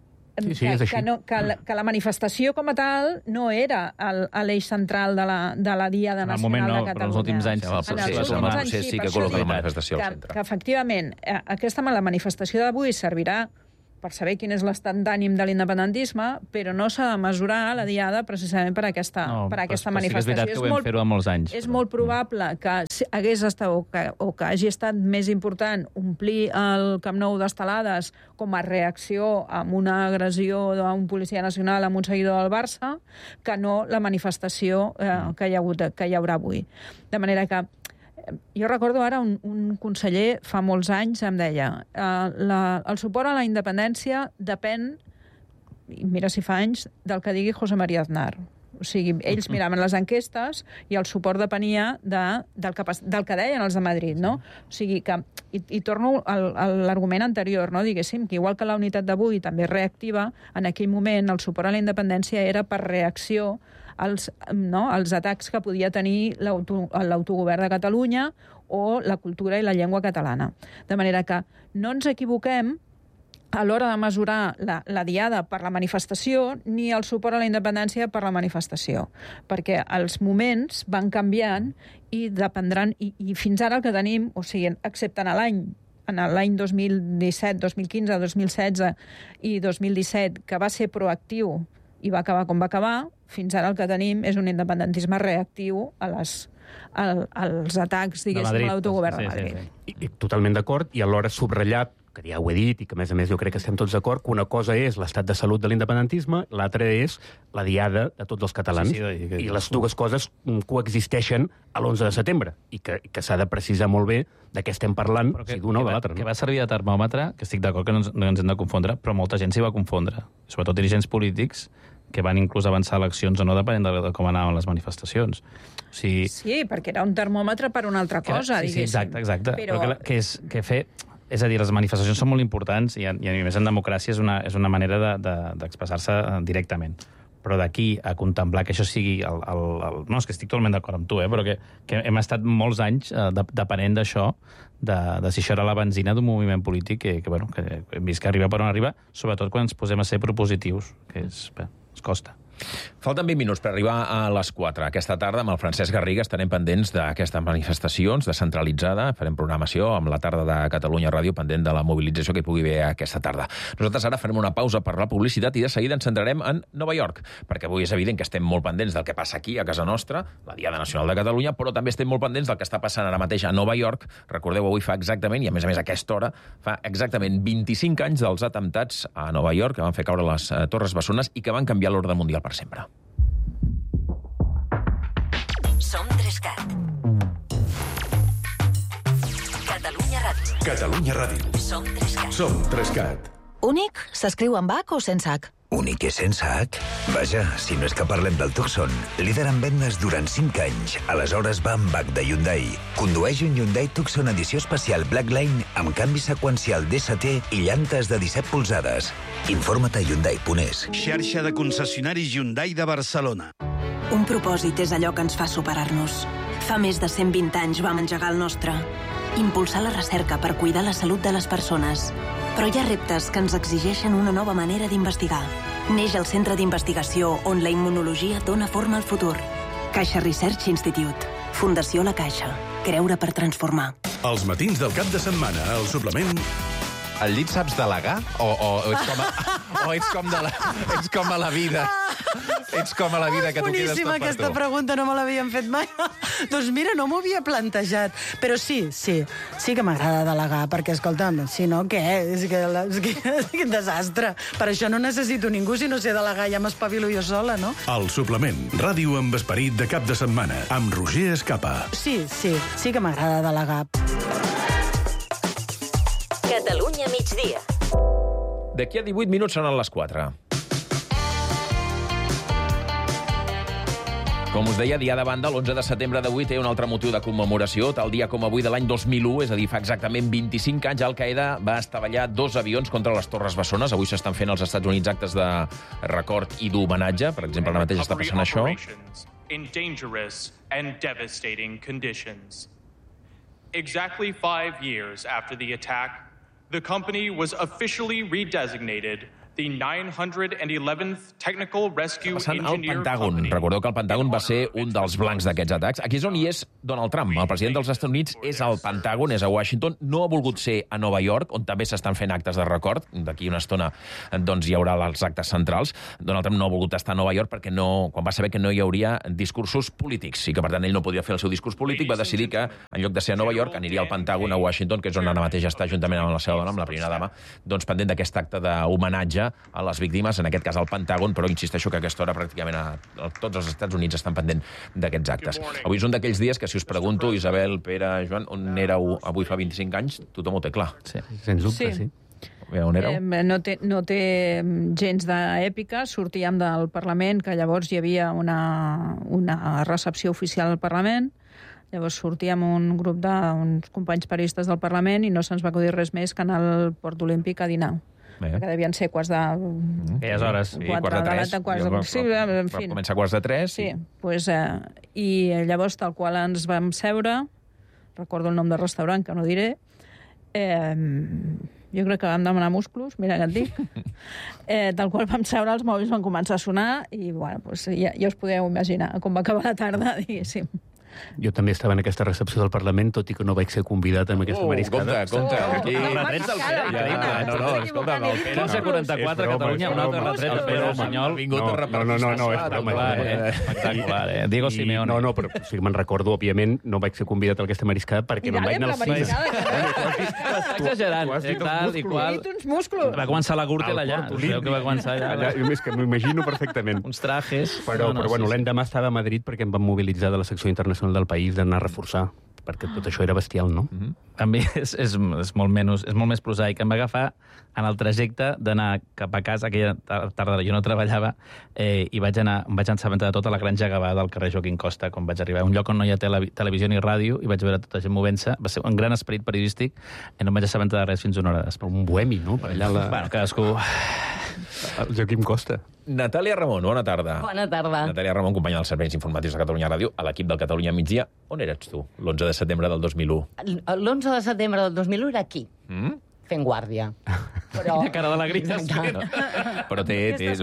la manifestació com a tal no era l'eix central de la Diada Nacional de Catalunya. Però en els últims anys sí que col·loca la manifestació al centre. Que efectivament, la manifestació d'avui servirà per saber quin és l'estat d'ànim de l'independentisme, però no s'ha de mesurar la Diada precisament per aquesta manifestació. Sí que és veritat que ho vam fer-ho molts anys. És molt probable que hagués estat o que hagi estat més important omplir el Camp Nou d'estelades com a reacció a una agressió d'un policia nacional a un seguidor del Barça, que no la manifestació que hi haurà avui. De manera que jo recordo ara un conseller fa molts anys em deia el suport a la independència depèn, mira si fa anys, del que digui José María Aznar. O sigui, ells miraven les enquestes i el suport depenia del que deien els de Madrid, no? O sigui que, i torno a l'argument anterior, no? Diguéssim, que igual que la unitat d'avui també és reactiva, en aquell moment el suport a la independència era per reacció als atacs que podia tenir l'autogovern de Catalunya o la cultura i la llengua catalana. De manera que no ens equivoquem a l'hora de mesurar la Diada per la manifestació ni el suport a la independència per la manifestació, perquè els moments van canviant i dependran, i fins ara el que tenim, o sigui, excepte en l'any 2017, 2015, 2016 i 2017, que va ser proactiu i va acabar com va acabar, fins ara el que tenim és un independentisme reactiu als atacs, diguéssim, a l'autogovern de Madrid. I totalment d'acord, i alhora subratllat, que ja ho he dit, i que a més jo crec que estem tots d'acord, que una cosa és l'estat de salut de l'independentisme, l'altra és la Diada de tots els catalans. I les dues coses coexisteixen a l'11 de setembre, i que s'ha de precisar molt bé de què estem parlant, si d'una o de l'altra. Que va servir de termòmetre, que estic d'acord que no ens hem de confondre, però molta gent s'hi va confondre, sobretot dirigents polítics, que van inclús avançar eleccions o no, depenent de com anaven les manifestacions. Sí, perquè era un termòmetre per una altra cosa, diguéssim. Sí, exacte. Però és a dir, les manifestacions són molt importants i a més en democràcia és una manera d'expressar-se directament. Però d'aquí a contemplar que això sigui no, és que estic totalment d'acord amb tu, però que hem estat molts anys depenent d'això, de si això era la benzina d'un moviment polític que hem vist que arriba per on arriba, sobretot quan ens posem a ser propositius, que es costa. Falten 20 minuts per arribar a les 4. Aquesta tarda, amb el Francesc Garriga, estarem pendents d'aquestes manifestacions descentralitzada. Farem programació amb la tarda de Catalunya Ràdio, pendent de la mobilització que hi pugui haver aquesta tarda. Nosaltres ara farem una pausa per la publicitat i de seguida ens centrarem en Nova York, perquè avui és evident que estem molt pendents del que passa aquí, a casa nostra, la Diada Nacional de Catalunya, però també estem molt pendents del que està passant ara mateix a Nova York. Recordeu, avui fa exactament, i a més a aquesta hora, fa exactament 25 anys dels atemptats a Nova York, que van fer caure les Torres Bessones i que van canviar l'ordre mundial per sempre. Som 3CAT. Catalunya Ràdio. Catalunya Ràdio. Som 3CAT. Som 3CAT. Únic s'escriu amb H o sense H? Únic és sense H? Vaja, si no és que parlem del Tucson, líder en vendes durant 5 anys. Aleshores va amb H de Hyundai. Condueix un Hyundai Tucson edició especial Blackline amb canvi seqüencial DST i llantes de 17 polzades. Informa't a Hyundai.es. Xarxa de concessionaris Hyundai de Barcelona. Un propòsit és allò que ens fa superar-nos. Fa més de 120 anys vam engegar el nostre. Impulsar la recerca per cuidar la salut de les persones. Però hi ha reptes que ens exigeixen una nova manera d'investigar. Neix el Centre d'Investigació on la immunologia dona forma al futur. Caixa Research Institute. Fundació La Caixa. Creure per transformar. Els matins del cap de setmana, al suplement... Al llit saps delegar? O ets com a la vida? Ets com a la vida, que tu quedes tot per tu. Boníssima aquesta pregunta, no me l'havien fet mai. Doncs mira, no m'ho havia plantejat. Però sí que m'agrada delegar, perquè, escolta'm, si no, què? És que desastre. Per això no necessito ningú, si no sé delegar ja m'espavilo jo sola, no? El suplement, ràdio amb esperit de cap de setmana, amb Roger Escapa. Sí que m'agrada delegar. Catalunya migdia. D'aquí a 18 minuts sonen les 4. Com us deia, dia de banda, l'11 de setembre d'avui té un altre motiu de commemoració. Tal dia com avui de l'any 2001, és a dir, fa exactament 25 anys, Al-Qaeda va estavellar 2 avions contra les Torres Bessones. Avui s'estan fent als Estats Units actes de record i d'homenatge. Per exemple, ara mateix està passant això. In dangerous and devastating conditions. Exactly 5 years after the attack, the company was officially redesignated the 911th Technical Rescue Engineer Company. Recordeu que el Pentàgon va ser un dels blancs d'aquests atacs. Aquí és on hi és Donald Trump. El president dels Estats Units és al Pentàgon, és a Washington. No ha volgut ser a Nova York, on també s'estan fent actes de record. D'aquí una estona doncs, hi haurà els actes centrals. Donald Trump no ha volgut estar a Nova York perquè quan va saber que no hi hauria discursos polítics i que, per tant, ell no podia fer el seu discurs polític, va decidir que, en lloc de ser a Nova York, aniria al Pentàgon, a Washington, que és on ara mateix està, juntament amb la seva dona, amb la primera dama, doncs pendent d'aquest acte d'homenatge a les víctimes, en aquest cas al Pentàgon, però insisteixo que a aquesta hora pràcticament tots els Estats Units estan pendent d'aquests actes. Avui és un d'aquells dies que, si us pregunto, Isabel, Pere, Joan, on éreu avui fa 25 anys, tothom ho té clar. Sí, sens dubte, sí. On éreu? No té gens d'èpica. Sortíem del Parlament, que llavors hi havia una recepció oficial al Parlament. Llavors sortíem un grup d'uns companys periodistes del Parlament i no se'ns va acudir res més que anar al Port Olímpic a dinar. Perquè devien ser quarts de... Aquelles hores. Sí, quarts de 3. Sí, en fi. Començar quarts de 3. Sí, pues, i llavors tal qual ens vam seure, recordo el nom del restaurant, que no diré, jo crec que vam demanar musclos, mira que et dic, tal qual vam seure, els mòbils van començar a sonar i bueno, pues, ja us podeu imaginar com va acabar la tarda, diguéssim. Jo també estava en aquesta recepció del Parlament, tot i que no vaig ser convidat amb aquesta mariscada. Compte. Aquí... retrets del Pere. No, escolta, el Pere... 44, Catalunya, un altre retret del Pere Sunyol. No, espectacular, Diego Simeone. No, però sí que me'n recordo, òbviament, no vaig ser convidat a aquesta mariscada perquè no em vaig anar al cine. Està exagerant, tal i qual. Uns musclos. Va començar la Gürtel allà. Creu que va començar allà. És que m'ho imagino perfectament. Uns trajes. Però bueno, l'endemà estava a Madrid perquè em van mobilitzar de la secció internacional del país d'anar a reforçar, perquè tot això era bestial, no? A mi és molt més prosaic. Em va agafar en el trajecte d'anar cap a casa, aquella tarda jo no treballava, i em vaig assabentar de tota la granja Gavà del carrer Joaquim Costa, quan vaig arribar a un lloc on no hi ha televisió ni ràdio, i vaig veure tota gent movent-se. Va ser un gran esperit periodístic, i no em vaig assabentar de res fins una hora després. Un bohemi, no? Per allà Bueno, cadascú... El Joaquim Costa. Natàlia Ramon, bona tarda. Bona tarda. Natàlia Ramon, companya dels serveis informatius de Catalunya Ràdio, a l'equip del Catalunya Migdia. On eres tu, l'11 de setembre del 2001? L'11 de setembre del 2001 era aquí, fent guàrdia. Però... Quina cara de la grisa. Però té...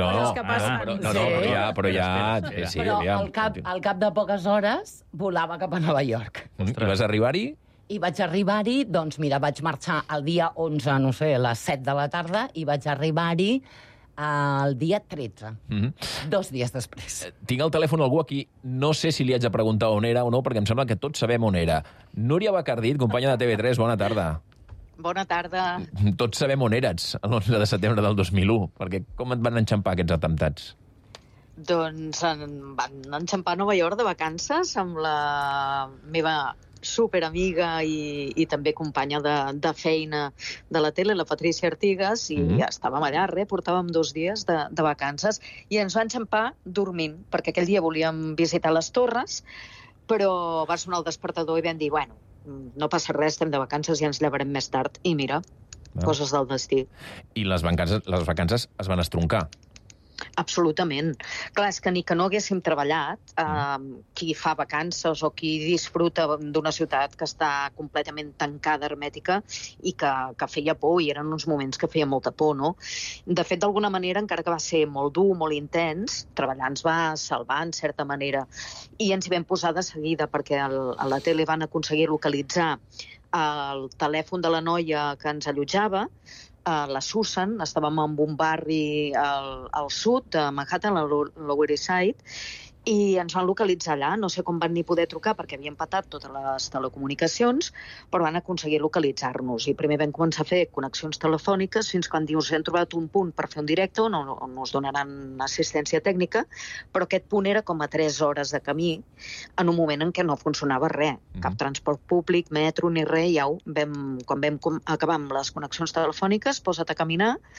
Però al cap de poques hores volava cap a Nova York. I vas arribar-hi? I vaig arribar-hi, doncs mira, vaig marxar el dia 11, no sé, a les 7 de la tarda, i vaig arribar-hi el dia 13, 2 dies després. Tinc al telèfon algú aquí, no sé si li haig de preguntar on era o no, perquè em sembla que tots sabem on era. Núria Bacardit, companya de TV3, bona tarda. Bona tarda. Tots sabem on eres, l'11 de setembre del 2001, perquè com et van enxampar aquests atemptats? Doncs van enxampar a Nova York de vacances amb la meva superamiga i també companya de feina de la tele, la Patrícia Artigas, i estàvem allà, portàvem 2 dies de vacances, i ens van enxampar dormint, perquè aquell dia volíem visitar les torres, però va sonar el despertador i vam dir, bueno, no passa res, estem de vacances i ens llevarem més tard, i mira, coses del destí. I les vacances es van estroncar. Absolutament. Clar, és que ni que no haguéssim treballat, qui fa vacances o qui disfruta d'una ciutat que està completament tancada, hermètica, i que feia por, i eren uns moments que feia molta por, no? De fet, d'alguna manera, encara que va ser molt dur, molt intens, treballar ens va salvar, en certa manera, i ens hi vam posar de seguida, perquè a la tele van aconseguir localitzar el telèfon de la noia que ens allotjava, la Susan, estàvem en un barri al sud de Manhattan, a Lower East Side, i ens van localitzar allà. No sé com van ni poder trucar perquè havien patat totes les telecomunicacions, però van aconseguir localitzar-nos. I primer vam començar a fer connexions telefòniques fins quan dius hem trobat un punt per fer un directe on us donaran assistència tècnica, però aquest punt era com a 3 hores de camí en un moment en què no funcionava res. Cap transport públic, metro ni res. Quan vam acabar amb les connexions telefòniques, posa't a caminar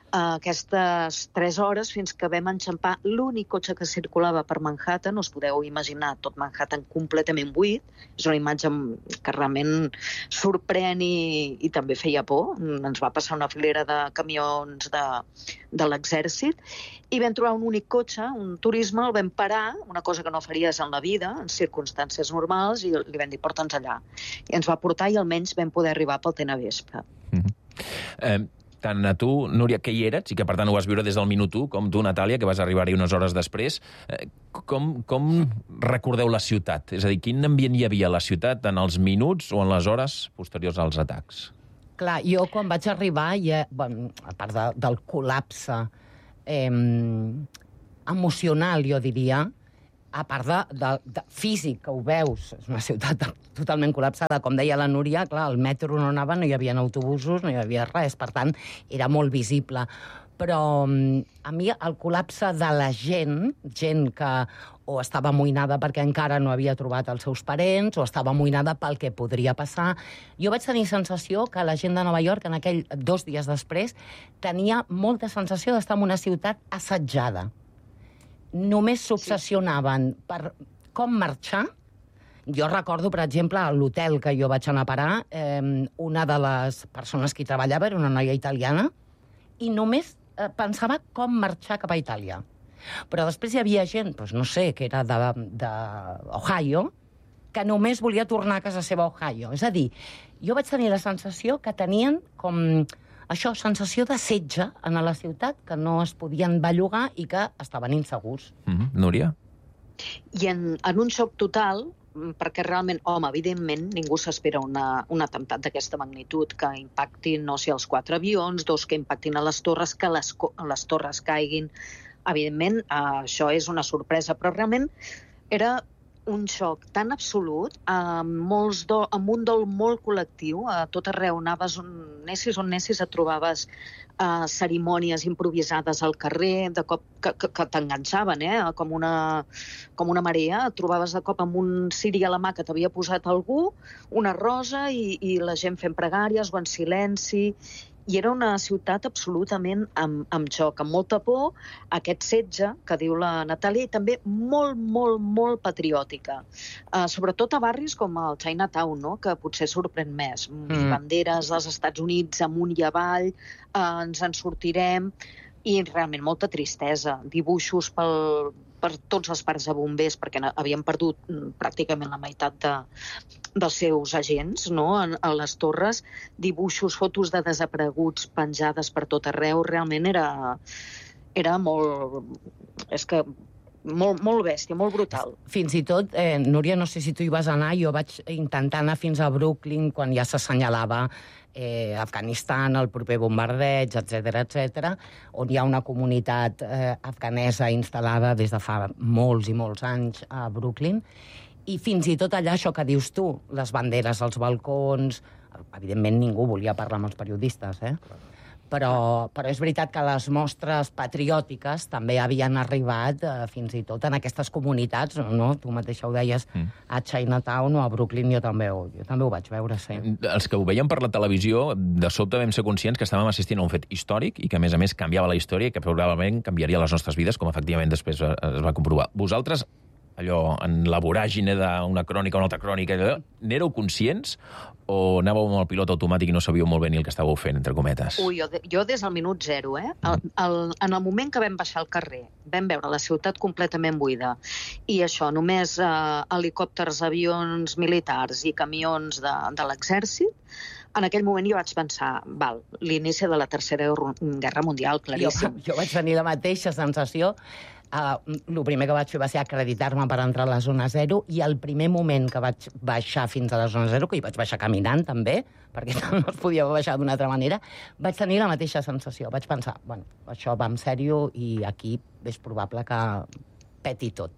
aquestes 3 hores fins que vam enxampar l'únic cotxe que circulava per Manhattan. Us podeu imaginar tot Manhattan completament buit. És una imatge que realment sorprèn i també feia por. Ens va passar una filera de camions de l'exèrcit i vam trobar un únic cotxe, un turisme, el vam parar, una cosa que no faries en la vida, en circumstàncies normals, i li vam dir, porta'ns allà. I ens va portar i almenys vam poder arribar pel tena vespre. Tant a tu, Núria, que hi eres, i que per tant ho vas viure des del minut 1, com tu, Natàlia, que vas arribar-hi unes hores després, com recordeu la ciutat? És a dir, quin ambient hi havia a la ciutat en els minuts o en les hores posteriors als atacs? Clar, jo quan vaig arribar, a part del col·lapse emocional, jo diria, a part de físic, que ho veus, és una ciutat totalment col·lapsada. Com deia la Núria, clar, el metro no anava, no hi havia autobusos, no hi havia res, per tant, era molt visible. Però a mi el col·lapse de la gent que o estava amoïnada perquè encara no havia trobat els seus parents, o estava amoïnada pel que podria passar. Jo vaig tenir sensació que la gent de Nova York, en aquell 2 dies després, tenia molta sensació d'estar en una ciutat assetjada. Només s'obsessionaven per com marxar. Jo recordo, per exemple, a l'hotel que jo vaig anar a parar, una de les persones que hi treballava era una noia italiana i només pensava com marxar cap a Itàlia. Però després hi havia gent, no sé, que era d'Ohio, que només volia tornar a casa seva a Ohio. És a dir, jo vaig tenir la sensació que tenien com això, sensació de setge en la ciutat, que no es podien bellugar i que estaven insegurs. Núria? I en un xoc total, perquè realment, evidentment, ningú s'espera un atemptat d'aquesta magnitud, que impacti, no sé, els 4 avions, 2 que impactin a les torres, que les torres caiguin. Evidentment, això és una sorpresa, però realment era un xoc tan absolut, amb un dol molt col·lectiu. A tot arreu anaves on anessis, et trobaves cerimònies improvisades al carrer, de cop que t'enganxaven, com una marea. Et trobaves de cop amb un ciri a la mà que t'havia posat algú, una rosa, i la gent fent pregàries o en silenci. I era una ciutat absolutament amb xoc, amb molta por, aquest setge, que diu la Natàlia, i també molt, molt, molt patriòtica. Sobretot a barris com el Chinatown, no?, que potser sorprèn més. Banderes dels Estats Units amunt i avall, ens en sortirem, i realment molta tristesa. Dibuixos per tots els parcs de bombers, perquè havien perdut pràcticament la meitat dels seus agents, no?, a les torres. Dibuixos, fotos de desapareguts penjades per tot arreu. Realment era molt... És que molt bèstia, molt brutal. Fins i tot, Núria, no sé si tu hi vas anar, jo vaig intentar anar fins a Brooklyn quan ja s'assenyalava Afganistan, el proper bombardeig, etc., on hi ha una comunitat afganesa instal·lada des de fa molts i molts anys a Brooklyn. I fins i tot allà, això que dius tu, les banderes als balcons... Evidentment, ningú volia parlar amb els periodistes, però és veritat que les mostres patriòtiques també havien arribat fins i tot en aquestes comunitats, no? Tu mateixa ho deies, a Chinatown o a Brooklyn, jo també ho vaig veure, sí. Els que ho veiem per la televisió, de sobte vam ser conscients que estàvem assistint a un fet històric i que, a més, canviava la història i que probablement canviaria les nostres vides, com efectivament després es va comprovar. Vosaltres, allò, en la voràgine d'una crònica o una altra crònica, n'éreu conscients o anàveu amb el pilot automàtic i no sabíeu molt bé ni el que estàveu fent, entre cometes? Jo des del minut 0, en el moment que vam baixar al carrer, vam veure la ciutat completament buida, i això, només helicòpters, avions militars i camions de l'exèrcit. En aquell moment jo vaig pensar, l'inici de la Tercera Guerra Mundial, claríssim. Jo vaig tenir la mateixa sensació. El primer que vaig fer va ser acreditar-me per entrar a la zona 0, i el primer moment que vaig baixar fins a la zona 0, que hi vaig baixar caminant també, perquè no es podia baixar d'una altra manera, vaig tenir la mateixa sensació. Vaig pensar, això va en sèrio i aquí és probable que peti tot.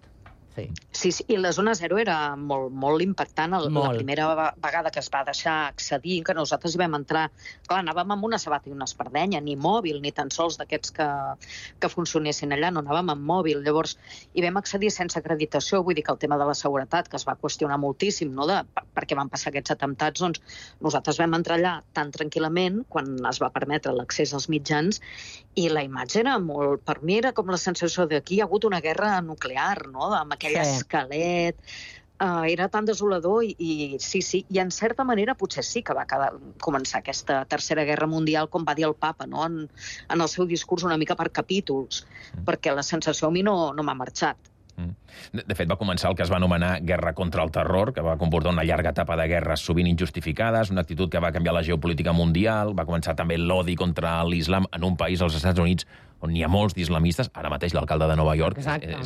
Sí, i la zona zero era molt impactant. La primera vegada que es va deixar accedir, que nosaltres hi vam entrar, clar, anàvem amb una sabata i una espardenya, ni mòbil, ni tan sols d'aquests que funcionessin allà, no anàvem amb mòbil. Llavors, hi vam accedir sense acreditació, vull dir que el tema de la seguretat, que es va qüestionar moltíssim, no?, perquè van passar aquests atemptats, doncs nosaltres vam entrar allà tan tranquil·lament quan es va permetre l'accés als mitjans, i la imatge era molt... Per mi era com la sensació de que hi ha hagut una guerra nuclear, no?, amb aquell esquelet, era tan desolador i sí, i en certa manera potser sí que va començar aquesta tercera guerra mundial, com va dir el papa, no?, en el seu discurs una mica per capítols, perquè la sensació a mi no m'ha marxat. De fet, va començar el que es va anomenar Guerra contra el Terror, que va comportar una llarga etapa de guerres sovint injustificades, una actitud que va canviar la geopolítica mundial, va començar també l'odi contra l'islam en un país, als Estats Units, on hi ha molts d'islamistes. Ara mateix l'alcalde de Nova York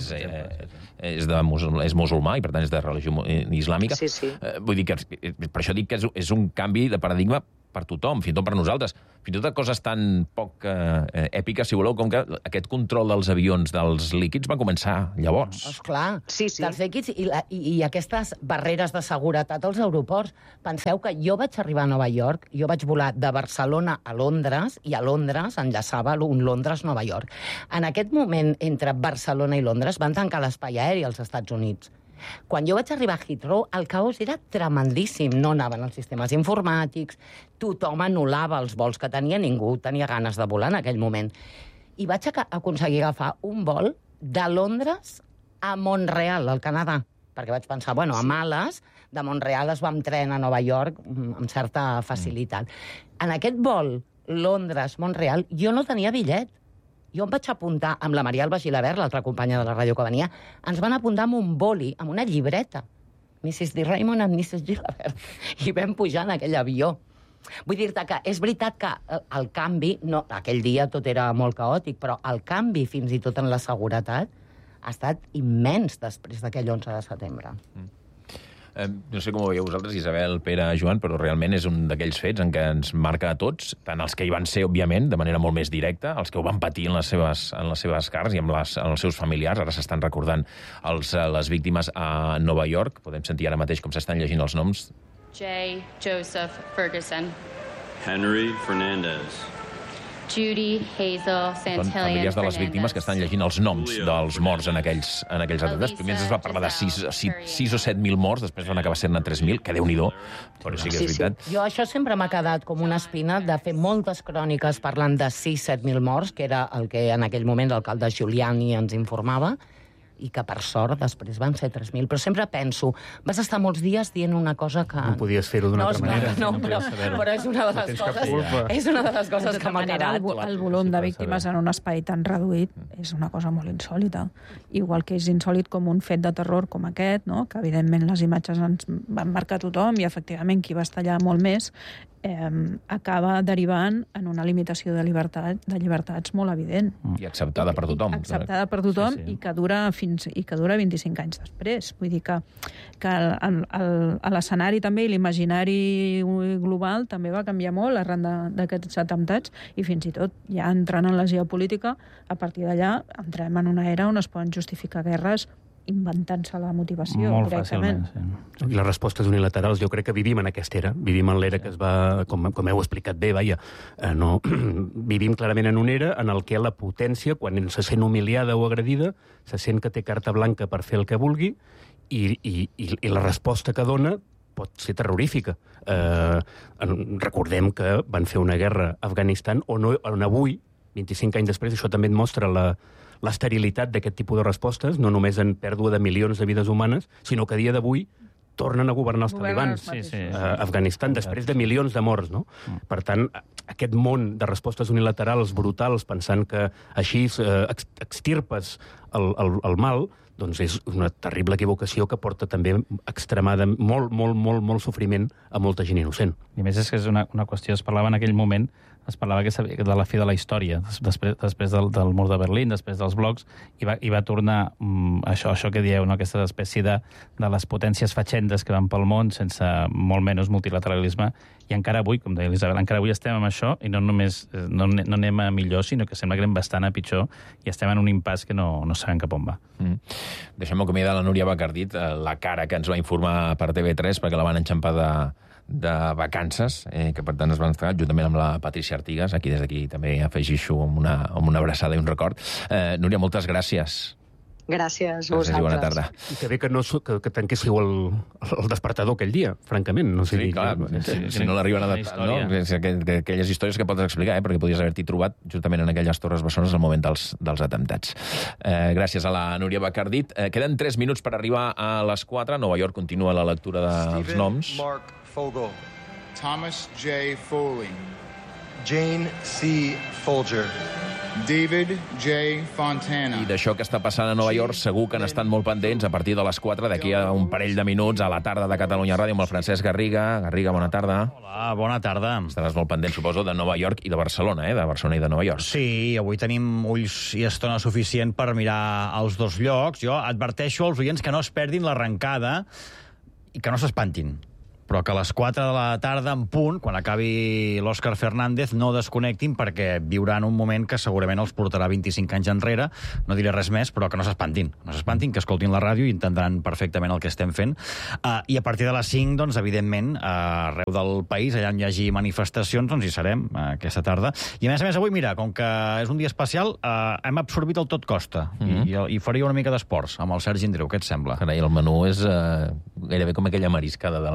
és musulmà i, per tant, és de religió islàmica. Vull dir que, per això dic que és un canvi de paradigma per tothom, fins i tot per nosaltres. Fins i tot coses tan poc èpiques, si voleu, com que aquest control dels avions, dels líquids, va començar llavors. Esclar, dels líquids i aquestes barreres de seguretat als aeroports. Penseu que jo vaig arribar a Nova York, jo vaig volar de Barcelona a Londres, i a Londres enllaçava un Londres-Nova York. En aquest moment, entre Barcelona i Londres, van tancar l'espai aeri als Estats Units. Quan jo vaig arribar a Heathrow, el caos era tremendíssim. No anaven els sistemes informàtics, tothom anul·lava els vols que tenia, ningú tenia ganes de volar en aquell moment. I vaig aconseguir agafar un vol de Londres a Montreal, al Canadà, perquè vaig pensar, bueno, a males, de Montreal es va amb tren a Nova York amb certa facilitat. En aquest vol Londres-Montreal jo no tenia bitllet. Jo em vaig apuntar amb la Maria Alba Gilabert, l'altra companya de la ràdio que venia, ens van apuntar amb un boli, amb una llibreta. Mrs. D. Raymond and Mrs. Gilabert. I vam pujar en aquell avió. Vull dir-te que és veritat que el canvi, aquell dia tot era molt caòtic, però el canvi fins i tot en la seguretat ha estat immens després d'aquell 11 de setembre. No sé com ho veieu vosaltres, Isabel, Pere, Joan, però realment és un d'aquells fets en què ens marca a tots, tant els que hi van ser, òbviament, de manera molt més directa, els que ho van patir en les seves cares i en els seus familiars. Ara s'estan recordant les víctimes a Nova York. Podem sentir ara mateix com s'estan llegint els noms. J. Joseph Ferguson. Henry Fernandez. Judy Hazel Santillan. Són familiars de les víctimes que estan llegint els noms dels morts en aquells atemptats. Primer es va parlar de 6 o 7.000 morts, després van acabar sent 3.000, que Déu-n'hi-do, però sí que és veritat. Jo això sempre m'ha quedat com una espina de fer moltes cròniques parlant de 6-7.000 morts, que era el que en aquell moment l'alcalde Giuliani ens informava, i que, per sort, després van ser 3.000. Però sempre penso, vas estar molts dies dient una cosa que... No podies fer-ho d'una altra manera. Però és una de les coses que m'ha quedat. El volum de víctimes en un espai tan reduït és una cosa molt insòlita. Igual que és insòlit com un fet de terror com aquest, no?, que evidentment les imatges ens van marcar tothom i efectivament qui va estar allà molt més, acaba derivant en una limitació de llibertats molt evident. I acceptada per tothom. Acceptada per tothom, sí. I que dura 25 anys després. Vull dir que l'escenari també i l'imaginari global també va canviar molt arran d'aquests atemptats i fins i tot ja entrant en la geopolítica, a partir d'allà entrem en una era on es poden justificar guerres inventant-se la motivació molt directament. Fàcilment, sí. I les respostes unilaterals, jo crec que vivim en aquesta era. Vivim en l'era que es va, com heu explicat bé, vivim clarament en una era en el que la potència, quan se sent humiliada o agredida, se sent que té carta blanca per fer el que vulgui i la resposta que dona pot ser terrorífica. Recordem que van fer una guerra a Afganistan on avui, 25 anys després, això també et mostra l'esterilitat d'aquest tipus de respostes, no només en pèrdua de milions de vides humanes, sinó que a dia d'avui tornen a governar els talibans a Afganistan, després de milions de morts, no? Per tant, aquest món de respostes unilaterals brutals, pensant que així extirpes el mal, doncs és una terrible equivocació que porta també molt sofriment a molta gent innocent. I a més és que és una qüestió, es parlava en aquell moment es parlava de la fi de la història, després del mur de Berlín, després dels blocs, i va tornar això que dieu, aquesta espècie de les potències fatxendes que van pel món sense molt menys multilateralisme, i encara avui, com deia l'Isabel, encara avui estem amb això, i no només no anem a millor, sinó que sembla que anem bastant a pitjor, i estem en un impàs que no sabem cap on va. Deixem-me acomiadar la Núria Bacardit, la cara que ens va informar per TV3, perquè la van enxampar de vacances, que per tant es van estar juntament amb la Patrícia Artigas, aquí des d'aquí també afegixo amb una abraçada i un record. Núria, moltes gràcies. Gràcies a vosaltres. Bona tarda. I que bé que tanquéssiu el despertador aquell dia, francament. No sé clar, si no l'arriben a adaptar, no? Aquelles històries que pots explicar, perquè podies haver-t'hi trobat justament en aquelles Torres Bessones al moment dels atemptats. Gràcies a la Núria Bacardit. Queden 3 minuts per arribar a les 4. A Nova York continua la lectura dels noms. Mark Fogel, Thomas J. Foley, Jane C. Folger, David J. Fontana. I d'això que està passant a Nova York segur que n'estan molt pendents a partir de les 4, d'aquí a un parell de minuts, a la tarda de Catalunya Ràdio amb el Francesc Garriga. Garriga, bona tarda. Hola, bona tarda. Estaràs molt pendent, suposo, de Nova York i de Barcelona, de Barcelona i de Nova York. Sí, avui tenim ulls i estona suficient per mirar els dos llocs. Jo adverteixo als oients que no es perdin l'arrencada i que no s'espantin, però que a les 4 de la tarda, en punt, quan acabi l'Òscar Fernández, no desconnectin perquè viuran un moment que segurament els portarà 25 anys enrere. No diré res més, però que no s'espantin. No s'espantin, que escoltin la ràdio i entendran perfectament el que estem fent. I a partir de les 5, doncs, evidentment, arreu del país, allà on hi hagi manifestacions, doncs hi serem aquesta tarda. I a més, avui, mira, com que és un dia especial, hem absorbit el tot costa. I faria una mica d'esports amb el Sergi Andreu. Què et sembla? Carai, el menú és gairebé com aquella mariscada de